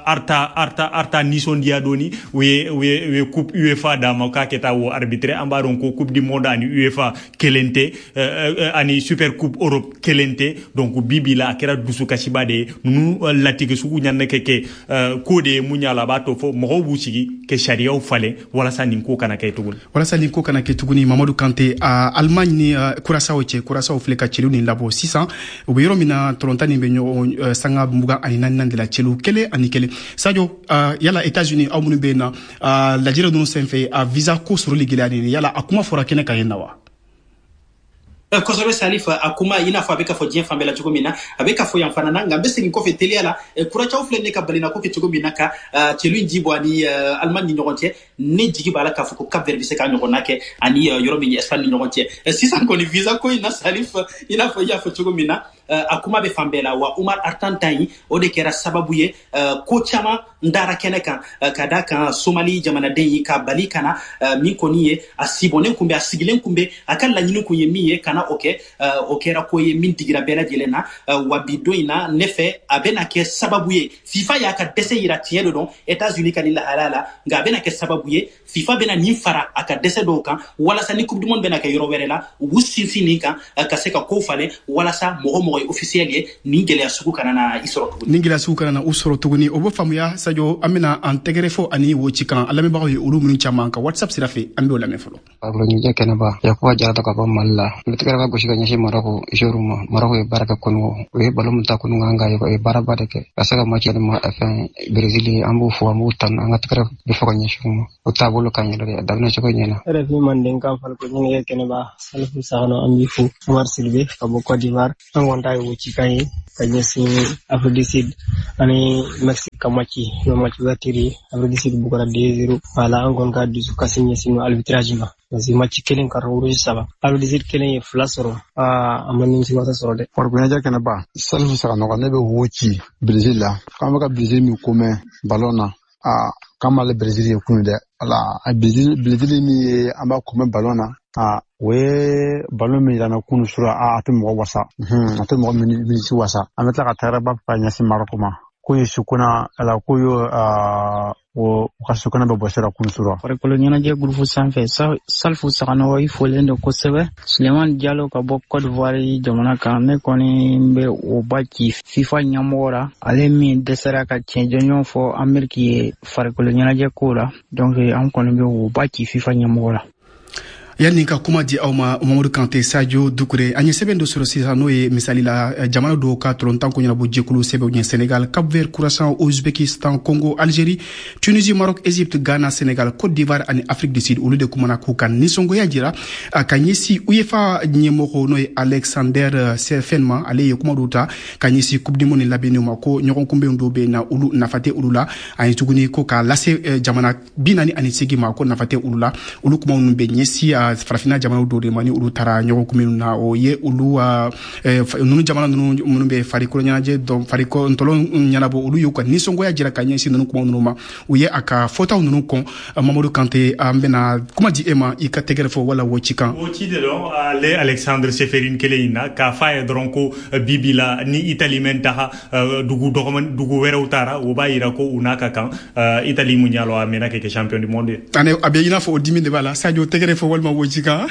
arta nison dia doni we coupe UEFA da maka keta wo arbitre ambaron ko coupe du monde ani UEFA kelente ani super coupe Europe kelente donc bibila akera dusukasi bade nu latige sugu nyanne keke kode munyala bato fo mo busigi ke sharia u fale wala sa ninko kana kay tuguni Mamadou Kanté Allemagne ni Curaçao fleka chelu ni labo 600 ubiro mina tolontani benyo sanga mbuga ani nan de la chelu kele ani kele Sadio yala États-Unis au munu bena la jira dunu senfe a visa ko sur ligilani yala akuma fora kene kayena wa kosoro salif akuma ina fa beka fo dien fambela chugo mina abeka fo yan fanana ngambe segi ko fe telia kura chaw fle ne ka balina ko ke chugo mina ka chelu njibo ani alman ni nyogonte ne jigi bala ka fo ko cap verbe se ka nyogonake ani yoromi ni espagne ni nyogonte si san ko ni visa ko ina salif ina fo ya fo chugo mina akuma be fambela wa Umar Artantai o de kera sababu ye ko chama ndara keneka kadaka Somali jamana deyi ka bali kana min koni ye asibone kumbe asigilen kumbe akalla nyinu ko yemi ye kana okera ko ye min digira bela jelena wa bidoina nefe abena ke sababu ye FIFA ya ka dese yira tielo don États-Unis kanila halala nga abena ke sababu ye FIFA bena nyimfara aka dese do kan wala sa ni coupe du monde bena ke yoro werela wusinsi nika ka seka ko fale wala sa mo officiel ye ningela suku kana na isoro tuguni ningela suku kana na usoro tuguni obo famuya sajo amena antegrefo ani wochikan alame bawo ulu mun chamanka WhatsApp sirafe ambe olame folo aglo nyuje kenaba ya ko jara ka ba malla mitkara go shiga nyashi marako ishoruma marako e baraka kono we balum ta kono nganga e baraba deke asaka machi ma afan Brazil ambu fo amu tan angatkara be fo nyashi mo utabolo kanyelo de dabna choko nyena refi manden kam fal ko nyenge kenaba salfu sahano ambi fu Omar Silve kabo Côte d'Ivoire angonda wuci kay kanyesi Afrique du Sud ani Mexique machi no machi watiri Afrique du Sud bukara 2-0 wala angon ka du kasinye sino arbitrage ma nasi machi kelen karo uru saba Afrique du Sud kelen flasoro amani si wasa sorode por gona ja kana ba salfu saka no kana be wuci Brazil la kama ka Brazil mi come balona kama le Brazil yakunu de ala Brazil mi amba come balona we balon mi dana kunu sura atu mo wasa atu mo mi si wasa ametla ka taraba pa nyasi marokoma ko yisukuna ala ko yo o kasukana be bosera kunu sura pare kolonyana je groupe sanfe salfu sakano wa ifolendo ko sebe Suleiman Diallo ka bo Côte d'Ivoire jamana kan ne koni be o baki FIFA nyamora ale mi desera ka chenjonyo fo Amerique pare kolonyana je kola donc am koni be o baki FIFA nyamora yanni ka kuma di awma Mamadou Kanté Sadio Doucouré anya sebendo soro sisano e misali la jamana do ka trontan ko nyabo jekulu sebe o Sénégal Cap Vert Curaçao Ouzbékistan Congo Algérie Tunisie Maroc Égypte Ghana Sénégal Côte d'Ivoire ani Afrique du Sud ulu de kumana ko kan ni songo ya jira kanyesi UEFA nyemoko no Alexander Sefenma ale ye kuma duta kanyesi coupe du monde labeni mako nyokon kumbe ndobe na ulu nafate ulula ani tuguni ko ka lase jamana binani ani sigi mako nafate ulula ulu kuma nbe nyesi farafina jamana do de mani ulu tara nyoko kuminu na o ye ulu nunu jamana nunu munube fariko nyanaje do fariko ntolo nyanabo ulu yuko ni songo ya jira kanyesi nunu kuma nunu ma uye aka fota nunu kon Mamadou Kanté ambena kuma di ema ikategere fo wala wochikan wochi de don ale Alexandre Seferin Keleina ka faye dronko bibila ni Italie menta dugu dogoman dugu wereutara wo bayira ko unaka kan Italie munyalo amena ke champion du monde ane abeyina fo dimi de bala Sadio tegere fo walma wochika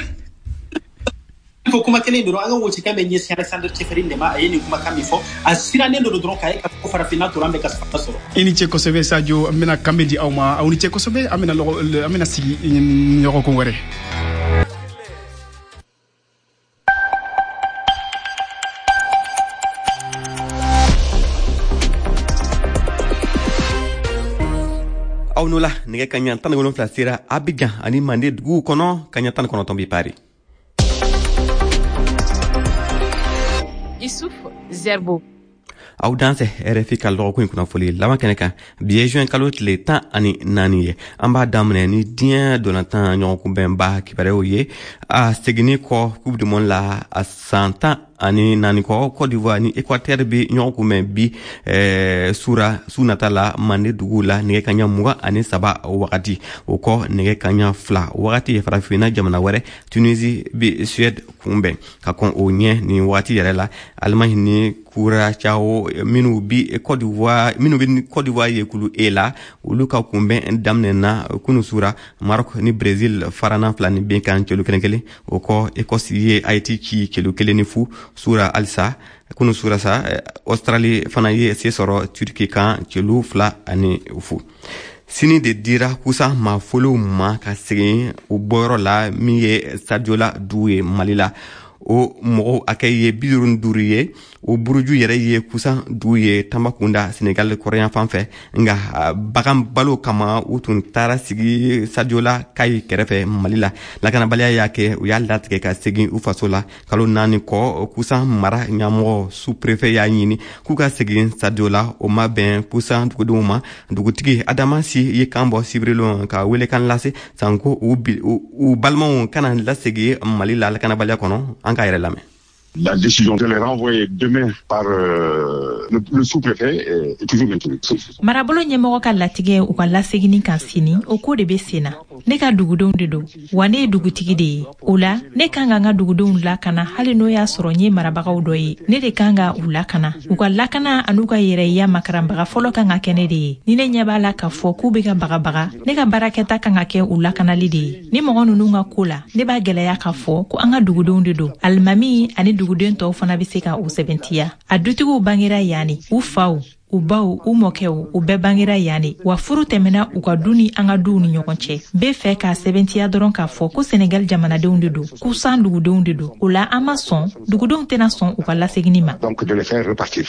fo kuma kelen do anga wochi kambe nyesi Alexander Seferin de ma ayeni kuma kambi fo asira nendo do dron kay ko fara final to rambe kas fasoro ini che ko sebe Sadio amena kambe di awma awni che ko sebe amena lo amena sigi nyoko ko ngore awnula nege kanya tan gono flasira Abidjan ani mande dugu kono kanya tan kono tombi pari Issouf Zerbo aw danse RFI kaldo ko kuna foli lama keneka biye juin kalot le temps ani nani amba damne ni dien donatan nyoko bemba ki pare oye a segini ko coupe du monde la a 100 ans ani nani ko Côte d'Ivoire ni Équateur bi nyoko men bi sura sunatala mande dugula nege kanya muga ani saba wakati ko nege kanya fla wakati farafina jamana ware Tunisie bi Suède kumbe ka kon onye ni wakati yarela Allemagne ni kura chao minu bi Côte d'Ivoire yekulu ela uluka kumbe damne na kunu sura Maroc ni Brésil farana flani bien kan chelu kenkele ko Écosse ye Haïti ki chelu keleni fu sura alsa kunu sura sa Australie fana ye sesoro Turquie kan chelu fla ani fu sini de dira kusa ma folo ma ka segen u boro la mi ye Sadio la doué malila o mɔgɔw a kɛ ye 55 ye o buruju yɛrɛ ye kusan 5 ye Tambacounda Senegal kɔrɔyan fan fɛ nga bagan balo kama u tun taara sigi Sadiola Kayi kɛrɛfɛ Mali la lakanabaliya y'a kɛ u y'a latigɛ ka segin u faso la kalo 4 kɔ kusan mara ɲɛmɔgɔ sous-préfet y'a ɲini k'u ka segin Sadiola o ma bɛn kusan dugudenw ma dugutigi Adama Si ye kan bɔ Sibirelon ka welekan lase sanko u balimaw kana lasegi Mali la lakanabaliya kɔnɔ an ka yɛrɛ lamɛn. La décision de les renvoyer demain par le sous-préfet est toujours maintenue. Marabolo ɲɛmɔgɔ ka latigɛ u ka lasegini kan sini o ko de bɛ sen na. Ne ka dugudenw de don wa ne ye dugutigi de ye. O la ne kan ka n ka dugudenw lakana hali n'o y'a sɔrɔ n ye marabagaw dɔ ye. Ne de kan ka u lakana. U ka lakana an'u ka yɛrɛya makaranbaga fɔlɔ kan ka kɛ ne de ye. Ni ne ɲɛ b'a la k'a fɔ k'u bɛ ka bagabaga ne ka baarakɛta kan ka kɛ u lakanali de ye. Ni mɔgɔ ninnu ka ko la ne b'a gɛlɛya k'a fɔ ko an ka dugudenw de don. Alimami ani duguden tɔw fana bɛ se ka u sɛbɛntiya. A dutigiw bangera yanni u faw u baw u mɔkɛw u bɛɛ bangera yanni wa furu tɛmɛna u ka du ni an ka duw ni ɲɔgɔn cɛ. Bɛɛ fɛ k'a sɛbɛntiya dɔrɔn k'a fɔ ko Senegal jamanadenw de don k'u san dugudenw de don. O la an ma sɔn dugudenw tɛna sɔn u ka lasegini ma. Donc de les faire repartir.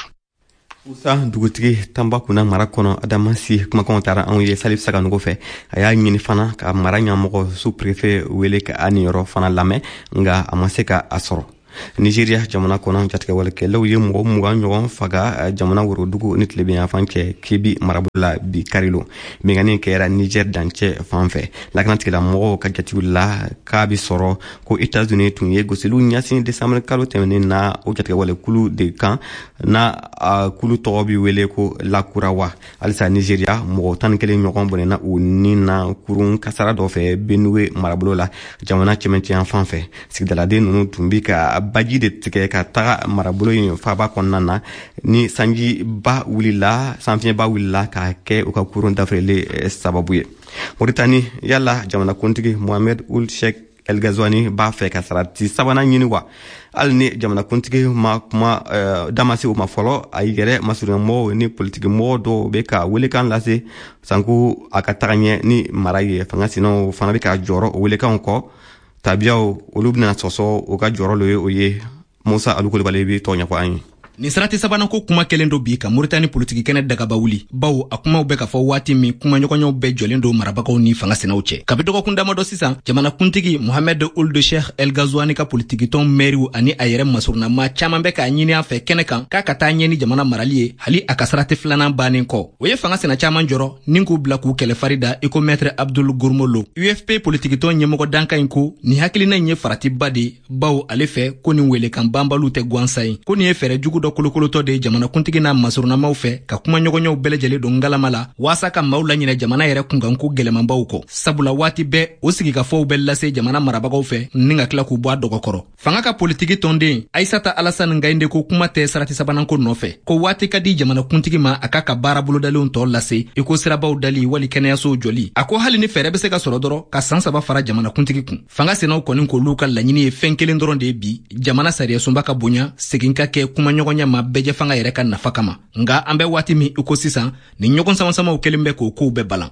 Usa dugutigi Tambacounda mara kɔnɔ Adama Si kumakanw taara anw ye Salif Saganogo fɛ a y'a ɲini fana ka mara ɲɛmɔgɔ sous-préfet wele ka a niyɔrɔ fana lamɛn nga a ma se ka a sɔrɔ. Nigeria jamana kɔnɔ jatigɛwalekɛlaw ye mɔgɔ 20 ɲɔgɔn faga jamana worodugu ni tilebenya fan cɛ Kebi marabula bi Karilo mengani kɛra Niger dancɛ fan fɛ lakanatigila mɔgɔw ka jatigiw la k'a bi sɔrɔ ko États-Unis tun ye gosiliw ɲasin décembre kalo tɛmɛnen na o jatigɛwalekulu de kan na kulu tɔgɔ bi wele ko Lakurawa halisa Nigeria mɔgɔ 11 ɲɔgɔn bɔnɛna u ni na kurun kasara dɔ fɛ Benue marabolo la jamana cɛmɛncɛyan fan fɛ sigidaladen ninnu tun bi ka baji de tigɛ ka taga marabolo in faba kɔnɔna na ni sanjiba wulila sanfiɲɛba wulila ka kɛ u ka kurun dafirili sababu ye. Mauritanie yala jamana kuntigi Mohamed Ould Cheikh El Ghazouani b'a fɛ ka sarati sabanan ɲini wa hali ni jamana kuntigi ma kuma damase o ma fɔlɔ a yɛrɛ masurunyamɔgɔw ni politiki mɔgɔ dɔw bɛ ka welekan lase sanko a ka taga ɲɛ ni mara ye fanga sinaw fana bɛ ka jɔrɔ o welekanw kɔ tabiyaw olu bɛna sɔsɔ o ka jɔrɔ lo ye o ye Musa Alukulubali bɛ tɔ ɲɛfɔ an ye. Ni sarati sabanan ko kuma kelen do bi ka Mauritanie politiki kɛnɛ dagaba wuli bawo a kumaw bɛ ka fɔ waati min kuma ɲɔgɔnɲɔw bɛɛ jɔlen do marabagaw ni fanga senaw cɛ. Kabi dɔgɔkun damadɔ sisan jamana kuntigi Mohamed Ould Cheikh El Ghazouani ka politiki tɔn mɛriw ani a yɛrɛ masurunama caman bɛ k'a ɲini a fɛ kɛnɛ kan k'a ka taa ɲɛ ni jamana marali ye hali a ka sarati filanan bannen kɔ. O ye fanga sena caman jɔrɔ nin k'u bila k'u kɛlɛ farida iko maître Abdul Gourmolo. UFP politiki tɔn ɲɛmɔgɔ danka in ko ni hakilina in ye faratiba de bawo ale fɛ ko nin welekan banbalu tɛ gansan ye ko nin ye fɛrɛ jugu dɔ kolokolotɔ de jamana kuntigi n'a masurunamaw fɛ ka kuma ɲɔgɔnɲɔw bɛɛ lajɛlen don ngalama la waasa ka maaw laɲinɛ jamana yɛrɛ kunkanko gɛlɛmanbaw kɔ sabula waati bɛɛ o sigikafɔw bɛ lase jamana marabagaw fɛ ni ka tila k'u bɔ a dɔgɔkɔrɔ. Fanga ka politiki tɔnden Aissata Alassane Gaïndé ko kuma tɛ sarati sabanan ko nɔfɛ ko waati ka di jamana kuntigi ma a ka baara bolodalenw tɔ lase iko sirabaw dali wali kɛnɛyasow jɔli a ko hali ni fɛrɛ bɛ se ka sɔrɔ dɔrɔn ka san 3 fara jamana kuntigi kun. Fanga senaw kɔni k'olu ka laɲini ye fɛn kelen dɔrɔn de ye bi jamana sariyasunba ka bonya segin ka kɛ kuma ɲɔgɔnya ma bɛɛ fanga yɛrɛ ka nafa kama nga an bɛ waati min iko sisan ni ɲɔgɔn samasamaw kelen bɛ k'o kow bɛɛ balan.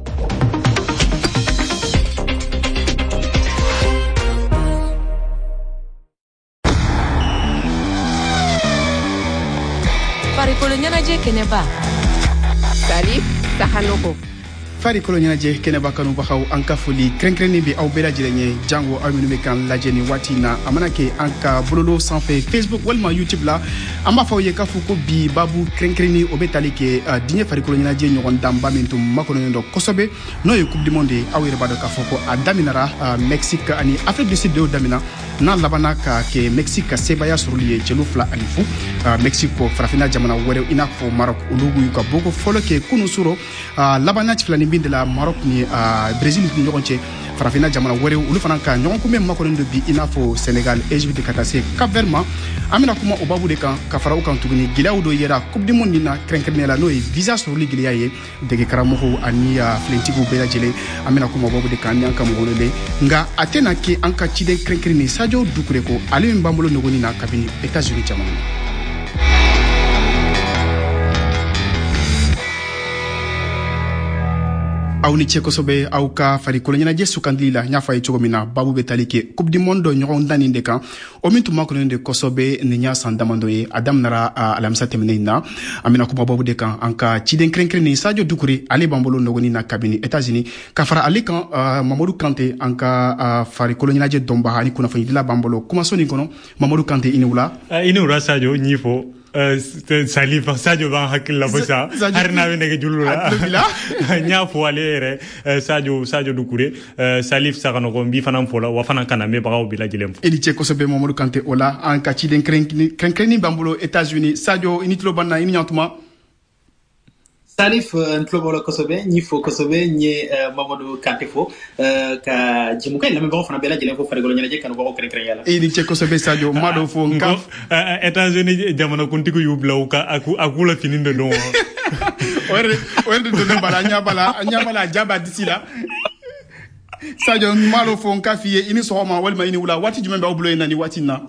Farikolo ɲɛnajɛ kɛnɛba Salif Saganogo. Farikolo ɲɛnajɛ kɛnɛba kanubagaw an ka foli kɛrɛnkɛrɛnnen bɛ aw bɛɛ lajɛlen ye jango aw minnu bɛ kan lajɛ ni waati in na a mana kɛ an ka bololo sanfɛ Facebook walima YouTube la an b'a fɔ aw ye k'a fɔ ko bi babu kɛrɛnkɛrɛnnen o bɛ tali kɛ diɲɛ farikolo ɲɛnajɛ ɲɔgɔn danba min tun makɔnɔnen dɔ kosɛbɛ n'o ye Coupe du Monde ye aw yɛrɛ b'a dɔn k'a fɔ ko a daminɛra Mexique ani Afrique du Sud de y'o daminɛ n'a labanna ka kɛ Mexique ka sebaya sɔrɔli ye cɛlu 2-0 Mexique farafinna jamana wɛrɛw i n'a fɔ Maroc olu y'u ka boko fɔlɔ kɛ kunun sɔrɔ labanna filanin bin de la Maroc ni Brésil ni ɲɔgɔn cɛ farafinna jamana wɛrɛw olu fana ka ɲɔgɔn kunbɛn makɔnɔnen do bi i n'a fɔ Sénégal Égypte ka taa se Cap Vert ma an bɛna kuma o babu de kan ka fara u kan tuguni gɛlɛyaw dɔ yera Coupe du Monde na kɛrɛnkɛrɛnnenya la n'o ye visa sɔrɔli gɛlɛya ye dege karamɔgɔw ani filentigiw bɛɛ lajɛlen an bɛna kuma o babu de kan ni an ka mɔgɔw le nka a tɛna kɛ an ka ciden kɛrɛnkɛrɛnnen Sadio Doucouré ko ale min b'an bolo nɔgɔnin na kabini États-Unis jamana na. aw ni cɛ kosɛbɛ aw ka farikolo ɲɛnajɛ sugandili la n y'a fɔ a ye cogo min na babu bɛ tali kɛ coupe du monde ɲɔgɔn dannin de kan o min tun makɔnɔnen de kosɛbɛ nin y'a san damadɔ ye a daminɛra alamisa tɛmɛnen na an bɛna kuma babu de kan an ka ciden kɛrɛnkɛrɛnnen sadio dukure ale b'an bolo nɔgɔnin na kabini États-Unis ka fara ale kan Mamadou Kante an ka farikolo ɲɛnajɛ dɔnbaga ni kunnafonidila b'an bolo kumaso nin kɔnɔ Mamadou Kante i ni wula Sadio ɲi fo Salif Sadio ban hakilla fo sa har na nege jullu la nya fo ale yɛrɛ Sadio Dukure Salif Saganogo mbi fanan fola wa fanan kana me bagaw bila jilem fo eli cɛ kosɛbɛ Mamadou Kante o la an ka ciden kɛrɛnkɛrɛnnin b'an bolo États-Unis Sadio i ni tulo banna i ni ɲantuma Salif Ntlobolo Kosobe ni fo Kosobe ni Mamadou Kante fo ka jimuka ila mbago fana bela jelen fo farigolo nyanaje kan bago kere yala e ni che Kosobe Sadio mado fo ngaf États-Unis jamana kuntiku yubla uka akula fininde don werde do bala nyabala jaba disila Sadio malo fo ngafiye ini sohoma walma ini wula wati jumbe ba bulo ni wati na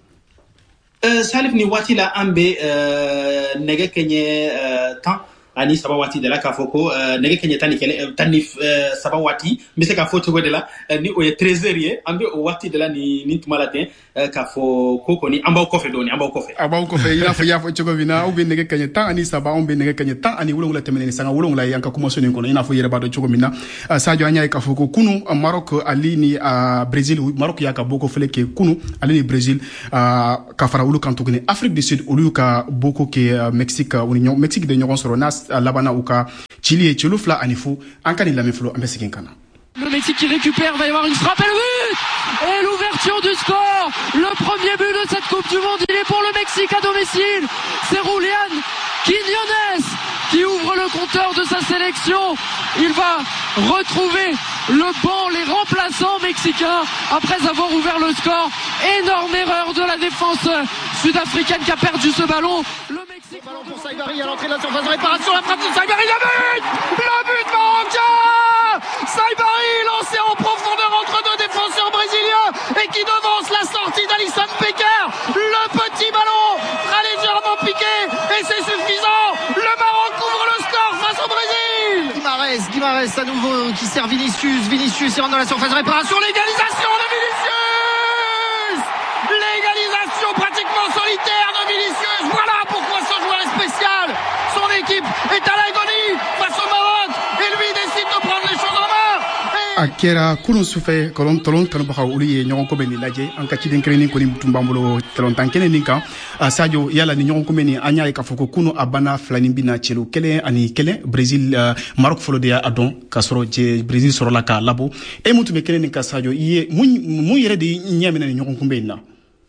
Salif ni wati la ambe nege kenye temps ani sabawati de la ka foko nege kenye tani sabawati mise ka foto de la ni o 13h ambe o wati de la ni tumalatin ka fo koko ni amba kofe doni amba kofe ila fo ya fo chogo bina o be nege kenye tan ani saba on be nege kenye tan ani wulongula temene sanga wulongula yanka kuma so ni kono ina fo yere ba do chogo bina Sadio anya ka foko kunu Maroc ali ni Brésil Maroc ya ka boko fele ke kunu ali ni Brésil ka fara wulu kanto ni Afrique du Sud olu ka boko ke Mexique de nyogon soro nas labana uka Chili et Chelufla anifu ankani la meflo ambesigin kana. Le Mexique qui récupère, va y avoir une frappe et le but! Et l'ouverture du score! Le premier but de cette Coupe du Monde, il est pour le Mexique à domicile! C'est Julián Quiñones qui ouvre le compteur de sa sélection. Il va retrouver le banc, les remplaçants mexicains après avoir ouvert le score. Énorme erreur de la défense sud-africaine qui a perdu ce ballon. Le Mexique... Ballon pour Saibari à l'entrée de la surface de réparation, la frappe de Saibari, le but marocain! Saibari lancé en profondeur entre deux défenseurs brésiliens et qui devance la sortie d'Alisson Becker. Le petit ballon sera légèrement piqué et c'est suffisant. Le Maroc ouvre le score face au Brésil. Guimarães à nouveau qui sert Vinicius il rentre dans la surface de réparation. L'égalisation de Vinicius. L'égalisation pratiquement solitaire de Vinicius. Voilà pourquoi ce joueur est spécial. Son équipe est à l'agonie face au Maroc et lui décide de prendre les choses en main. Akera kunu sufe kolon tolon kanu baka uli ye nyonko be ni laje an ka ciden kreni ko ni tumbambulo telon tankene ninka Sadio yala ni nyonko be ni anya ka foko kunu abana flani bina chelu kele ani kele Brésil Maroc folo de adon kasoro je Brésil soro la ka labo e mutu me kele ninka Sadio ye mu yere de nyamina ni nyonko be na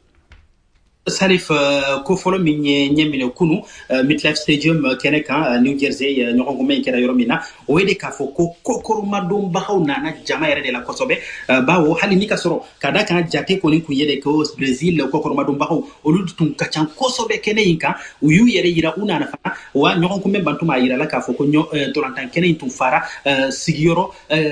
Salif kofolo minye nyemine kunu MetLife Stadium keneka New Jersey nyongo men kera yoromina wede kafo ko kokoro madom bahaw nana jama yere de la kosobe bawo hali nika soro kada kan jate ko ni kuyede ko Brazil kokoro madom bahaw oludu tun kachan kosobe kene yinka uyu yere yira una na fa wa nyongo men bantuma yira la kafo ko tolantan kene tun fara sigiyoro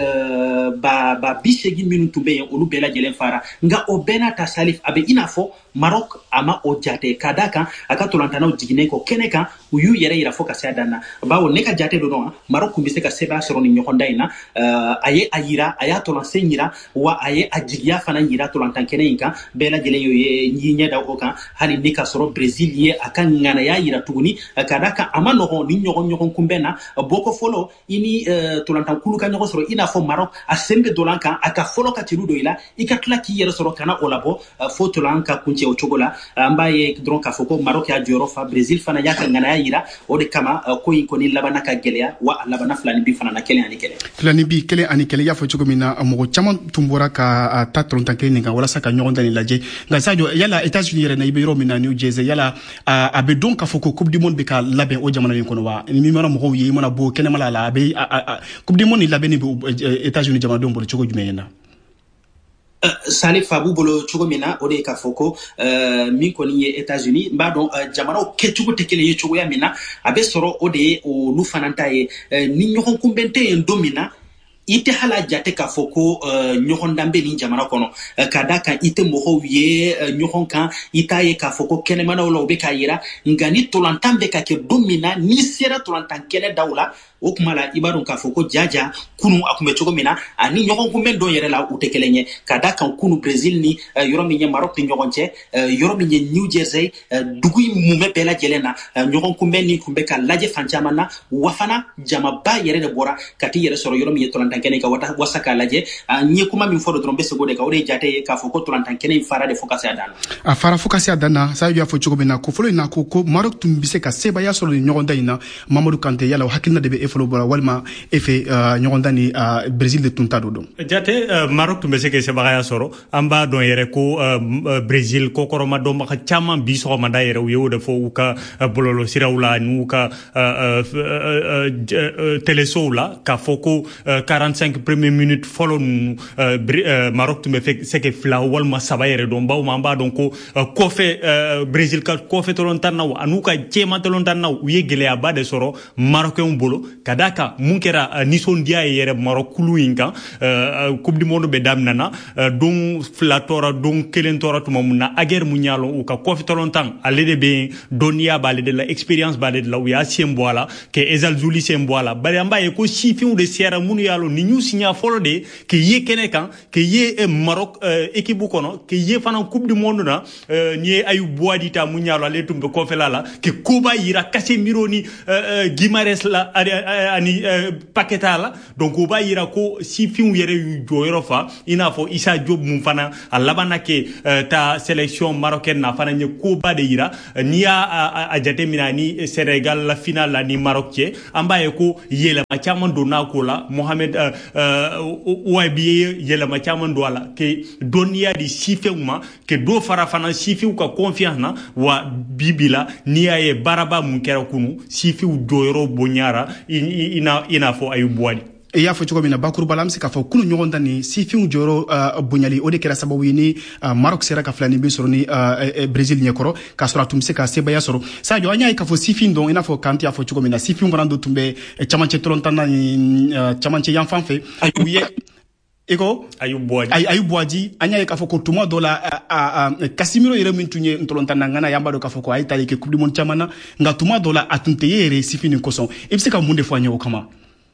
ba bishegi minutu be olu bela jelen fara nga obena ta Salif abe inafo Maroc ama ojate kadaka aka tolantana ojigine ko keneka uyu yere ira foka sadana bawo neka jate do no Maroc kumbise ka seba soro ni nyokonda ina aye ayira aya tolanse nyira wa aye ajigia fana nyira tolantan keneka bela jele yo nyinya da oka hali nika soro Brésil ye aka ngana ya yira tuguni kadaka ama no ni nyokon kumbena boko folo ini tolantan kuluka nyoko soro ina fo Maroc asembe dolanka aka folo ka tirudo ila ikatla ki yere soro kana olabo fo tolanka kunche ochogola ambaye dron ka foko Maroc ya joro fa Brésil fana yaka ngana ya yira o de kama ko ni labana ka gelea wa labana flani bi fana na kele ani kele ya fo chogo mina mo chama tumbora ka tatron tankene ninga wala saka nyogonda ni laje nga Sadio yala États-Unis yere na ibiro mina New Jersey yala abe don ka foko Coupe du Monde be ka labe o jamana ni kono wa mi mara mo yi mona bo kene mala la abe Coupe du Monde ni labe ni États-Unis jamana don bo chogo jumena Salif Fabou bolo chugomina ode ka foko min koni ye États-Unis mbado jamano kechugo tekele ye chugo ya mina abe soro ode o lu fananta ye ni nyokon kumbente en domina ite hala jate ka foko nyohon dambe ni jamana kono kada kan ite moho ye nyohon kan ita ye ka foko kene mana wala obe ka yira ngani tolantan be ka ke domina ni sera tolantan kene dawla o kuma la ibarun ka foko jaja kunu akume chogo mina ani nyohon kumbe don yere la ute kelenye kada kan kunu Brazil ni yoro minye Maroc ni nyohon che yoro minye New Jersey dugui mume bela jelena nyohon kumbe ni kumbe ka laje fanchamana wafana jama ba yere de bora kati yere soro yoro minye tolantan kene ka wata wasaka laje nye kuma min fodo drombe segode ka ore jate ka foko tolantan kene fara de focus adana a fara focus adana sa yo fo chogo mina ko folo ina ko Maroc tumbise ka seba ya soro nyohon dayina Mamadou Kanté yala hakilna de be efolo bora walma efe nyohon dani Brazil de tuntado do jate Maroc tumbise ke seba ya soro amba don yere ko Brazil ko koroma do maka chama biso ma da yere yo de fo uka bololo sirawla nuka telesola ka foko 45 première minute follow Maroc tumbe fe seke fla walma sabayere don baw mamba don ko ko fe Brazil ka ko fe tolontan naw anuka chema tolontan naw yegele abade soro Marocain bolo kadaka munkera nison dia yere Maroc kulu inka coupe du monde be damnana don fla tora don kelen tora tuma munna ager munyalo uka ko fe tolontan alede be donia balé de la expérience balé de la uya semboala ke ezal zuli semboala bari amba e ko sifiu de sierra munu yalo ni ñu signa folo de ke ye kene kan ke ye Maroc équipe bu kono ke ye fana coupe du monde na ni ayu boadita mu ñalo ale tumbe ko felala ke kuba yira Casemiro ni Guimares la ani Paqueta la donc kuba yira ko sifiu yere yu joyro fa ina fo Issa Diop mu fana alabana ke ta sélection marocaine na fana ni kuba de yira ni a jate mina ni Sénégal la finale la ni Maroc ci amba e ko yela ma chaman do na ko la Mohamed Ouabi yela ma chaman do la ke donia di sifeuma ke do fara fana sifiu ka confiance na wa bibila ni aye baraba mun kera kunu sifiu doyro bonyara ina fo ayu boadi e ya fo chogo mina bakuru balam se ka fo kunu nyogonda ni sifiu joro bunyali ode kera sababu ni Maroc sera ka flani bi soro ni Brazil nyekoro ka sora tumse ka seba ya soro sa jo anya ka fo sifin don ina fo kanti ya fo chogo mina sifiu ngorando tumbe chamanche tolontana ni chamanche yanfanfe uye eko ayu boadi anya ka fo ko tuma dola Casemiro yere mintunye ntolontana ngana yamba do ka fo ko ay tali ke coupe du monde chamana nga tuma dola atunte yere sifini koson ibse ka munde fo anya o kama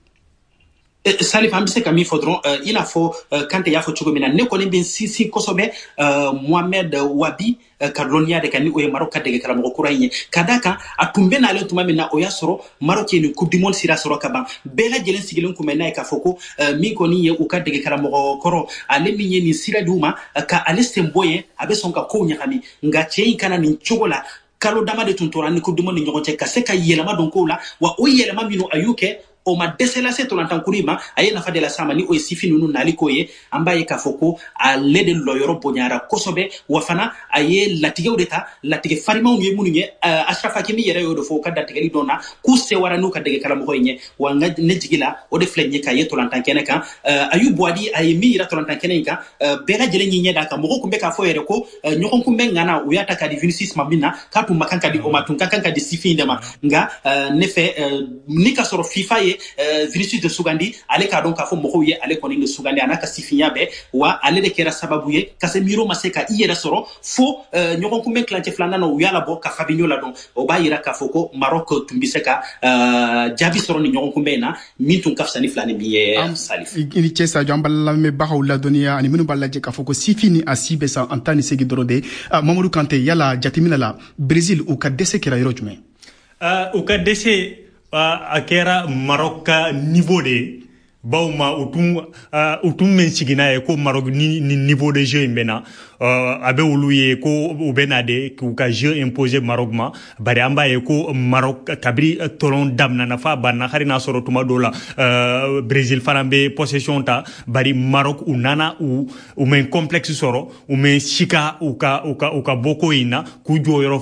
Salif ambise kami fodron ina fo kante ya fo chugomina ne ko bin sisi kosobe Mohamed Wabi kadronia de kani o Maroc kadege kala mo kuranye kadaka atumbe na le tuma mina o yasoro Maroc ni coupe du monde sira soro kaba bela jelen sigilen ko mena ka foko mi ko ni ye o kadege kala mo koro ale mi ni sira duma ka aleste mboye abe sonka ko nyakami nga chei kana ni chogola kalo dama de tuntora ni coupe du monde nyogo che ka se ka yelama don ko la wa o yelama mino ayuke o ma desela se tolantan kurima aye nafa de la sama ni o sifi nunu naliko ye ambaye ka foko a lede loyoro bonyara kosobe wafana aye latige udeta latige farima unye munye Ashraf Hakimi yere yodo fo kada tigeli dona ku se waranu ka dege kala mo hoye wanga nejigila o de flenye ka ye tolantan kene kan ayu boadi aye mi ira tolantan kene kan bega jele nyi da ka mo ko mbeka fo yere ko nyoko kumbe ngana uyata ka di Vinicius Mabina ka tu makanka di o matunka kanka di sifi ndema nga nefe nika soro FIFA ye Vinicius de Sugandi ale ka don ka fo mo ye ale koni de Sugandi anaka sifinya be wa ale de kera sababu ye Casemiro maseka iyera soro fo nyoko kumbe clanche flana no yala bo ka Fabinho la don o ba yira ka foko Maroc tumbiseka jabi soro ni nyoko kumbe na mintun kafsani flani biye Salif ini chesa jambala me bahaw la dunia ani minu balla je ka foko sifini asibe sa antani segi dorode Mamadou Kanté yala jatimina la Brazil u ka dese kera yoro jume u ka dese akera Maroc niveau de bawma utum men sigina e ko Maroc ni niveau de jeu mbena abe wuluye ko ubena de ku ka jeu imposé Maroc ma bari amba e ko Maroc kabri tolon damna na fa banna harina soro tuma dola Brésil farambe possession ta bari Maroc unana u men complexe soro u men sika uka boko ina ku joyoro fa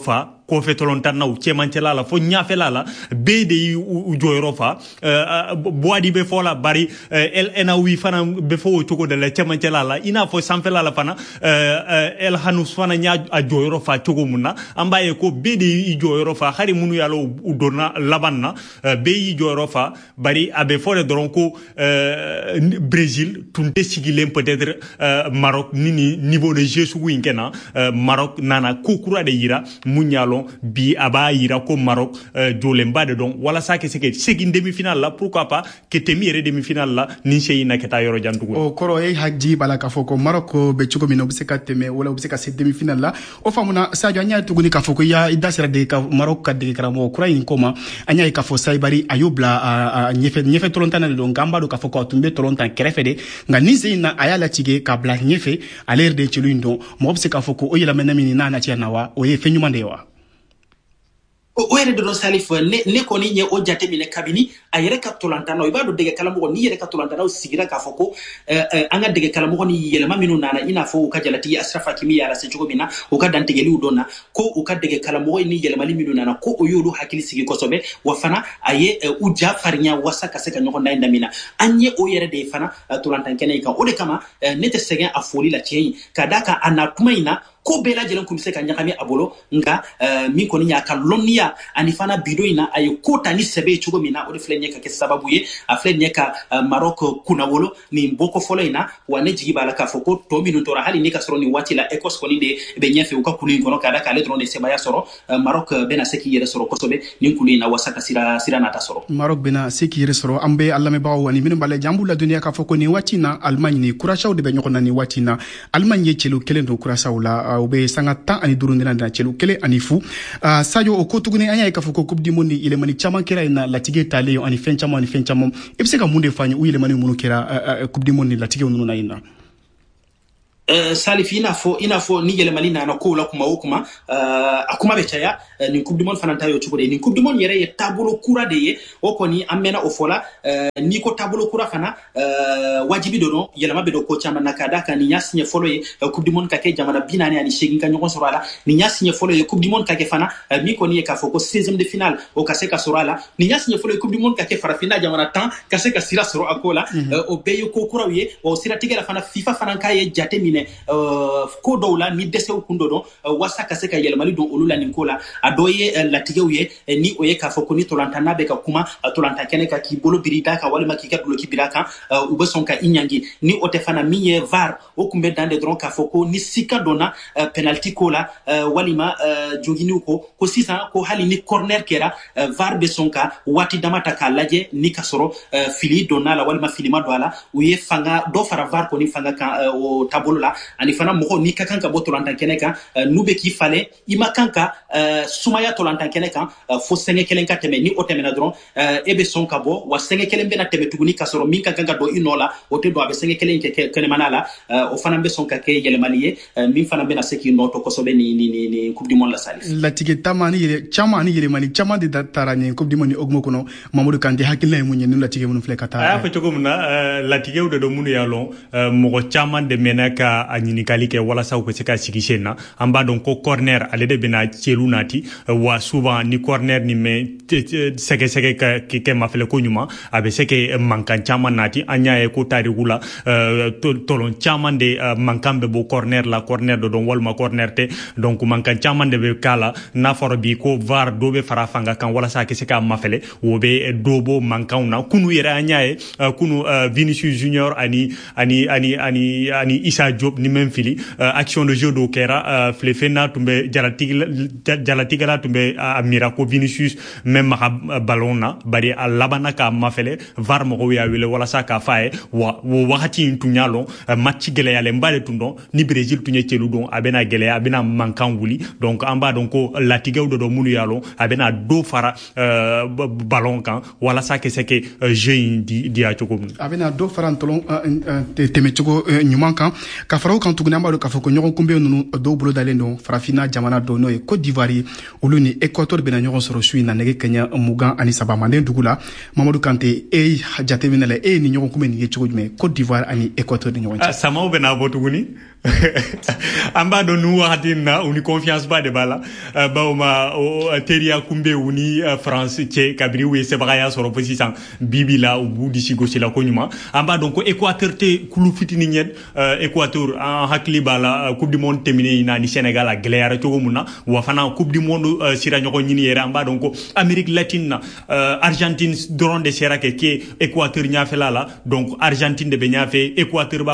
ko fetolontan na u chemancela la fo nyafela la be de u joyro fa boadi be fola bari el enawi fana be fo to ko de la chemancela la ina fo sanfela la fana el hanus fana nya a joyro fa to ko munna ambaye ko be de i joyro fa hari munu yalo u donna labanna be i joyro fa bari abe fole dronko Brésil tunte sigilem peut-être Maroc nini niveau de jeu su winkena Maroc nana kokura de yira munyalo bi aba yira ko Maroc jolemba de donc wala sa ke seki demi-finale là pourquoi pas que temire demi-finale là ni seyina keta yoro jantugo o koro e haji bala ka foko Maroc be chugo mino biseka teme wala biseka se demi-finale là o famuna Sadio anya tuguni ka foko ya idasira de ka Maroc ka de karamo Ukraine koma anya ka fo saibari ayobla nyefe tolontana de donc gamba do ka foko tumbe tolontan krefede nga nizina ayala tige ka bla nyefe aler de chilundo mo biseka foko o yela menamini na tia nawa o ye fenyumandewa o yere do Salif ne ko ni nye o jate mi ne kabini ayere kaptolantana o ibado dege kala mo ni yere kaptolantana o sigira ka foko anga dege kala mo ni yele maminu nana ina fo ka jalati Asrafa Hakimi ya la se jogo mina o ka dantegeli udona ko o ka dege kala mo ni yele mali minu nana ko o yolu hakili sigi ko sobe wa fana aye uja farnya wasa ka se ka nyoko na mina anye o yere de fana tolantan kene ka o de kama nete segen afoli la chei kadaka anatumaina ko bela jelen kum se ka nyakami abolo nga mi ko ni ka lonnia ani fana bidoina ay ko tani sebe chugo mina o de flenye ka ke sababu ye a flenye ka Maroc kuna wolo ni mboko foloina wane jigi bala ka foko to minu tora hali ni ka soro ni wati la Ecos ko ni de be nyefe u ka kuli ngono kada ka le drone seba ya soro Maroc bena seki yere soro ko sobe ni kuli na wasaka sira na ta soro Maroc bena seki yere soro ambe Allah me bawo ani minu bale jambu la dunia ka foko ni wati na Allemagne ni Curaçao de be nyoko na ni wati na Allemagne ye chelo kelendo Curaçao la obe sanga tan ani durundina na chelu kele ani fu Sadio o kotugune anya ka foko coupe du monde ile mani chama kera na latige tale ani fenchama ibseka munde fanyi u ile mani munu kera coupe du monde latige unu na ina Salif ina fo ni yele malina na ko la kuma akuma betaya ni coupe du monde fananta yo chuko de ni coupe du monde yere ye tabolo kura de ye o ko ni amena o fola ni ko tabolo kura fana wajibi dono yele mabe do ko chama nakada ka ni nyasigne folo ye coupe du monde ka ke jamana binani ani shegin ka nyoko sorala ni nyasigne folo ye coupe du monde ka ke fana mi ko ni ka foko 16e de finale o ka se ka sorala ni nyasigne folo ye coupe du monde ka ke fara finale jamana tan ka se ka sira soro akola o beyo ko kura ye o sira tigela fana FIFA fana ka ye jate mine ko dawla ni dese kundo do wasa ka se ka yele mali do olula ni kola adoye latigewe ni oye ka foko ni tolantana be ka kuma tolanta kene ka ki bolo birida ka wale makika dulo ki biraka ubeson ka inyangi ni otefana miye var o kumbe dande dron ka foko ni sika dona penalty kola walima jogini ko sisa ko hali ni corner kera var be sonka wati damata ka laje ni kasoro fili dona la walima filima do ala uye fanga do fara var ko ni fanga ka o tabolo la ani fana mo ni kakanka bo tolanta keneka nube ki fale ima kanka sumaya tolanta keneka fo senge kelenka teme ni otemena dron ebe sonka bo wa senge kelembe na teme tuguni kasoro min kakanka do inola o te do abe senge kelenke kene manala o fana be sonka ke yele maliye min fana be na seki noto ko sobe ni coupe du monde la Salif la tigeta ni yele mani chama de datara ni coupe du monde ogmo kono Mamadou Kanté hakilna munye ni la tige mun flekata a fa togomna la tige de do munu yalon mo chama de menaka anyini ke wala sa ko se ka sigishena amba donc ko corner ale de bena chelunati wa souvent ni corner ni me sege ka ke mafele ko nyuma abe seke mankan chama nati anya e ko tari gula tolon chama de mankambe bo corner do don walma corner te donc mankan chama de be kala na foro bi ko var do be fara fanga kan wala sa ke se ka mafele wo be dobo mankauna kunu yera anya e kunu Vinicius Junior ani Issa Diop ni même fili action de jeu do kera flefena tumbe jalatigala tumbe amira ko Vinicius même ballona bari alabana ka mafele var mo ya wele wala saka fae wo wakati tunyalo match gele yale mbale tundo ni Brésil tunye chelu don abena gele abena mankan wuli donc amba donc latigaw do munu yalo abena do fara ballon kan wala sake seke jeu di a choko abena do fara tolon teme choko nyuman kan ka fara kan tuguna mbalo ka foko nyoko kumbe nunu do bolo dalendo farafina jamana do no e Côte d'Ivoire oluni Équateur bena nyoko soro sui na nege Kenya mugan ani sabamande dugula Mamadou Kanté jate minale ni nyoko kumbe ni choko jume Côte d'Ivoire ani Équateur de nyoko sama bena botuguni amba do nu wahatina uni confiance ba de bala bawma teria kumbe uni France che kabri we sebaya soro posisan bibila u budi sigo sila konyuma amba donc Équateur te kulu fitini nyed Équateur en hakli bala coupe du monde terminé na ni Sénégal a glaire to muna wa fana coupe du monde sira nyoko nyini yera amba donc Amérique latine Argentine doron de sera ke Équateur nya fe la donc Argentine de be nya fe Équateur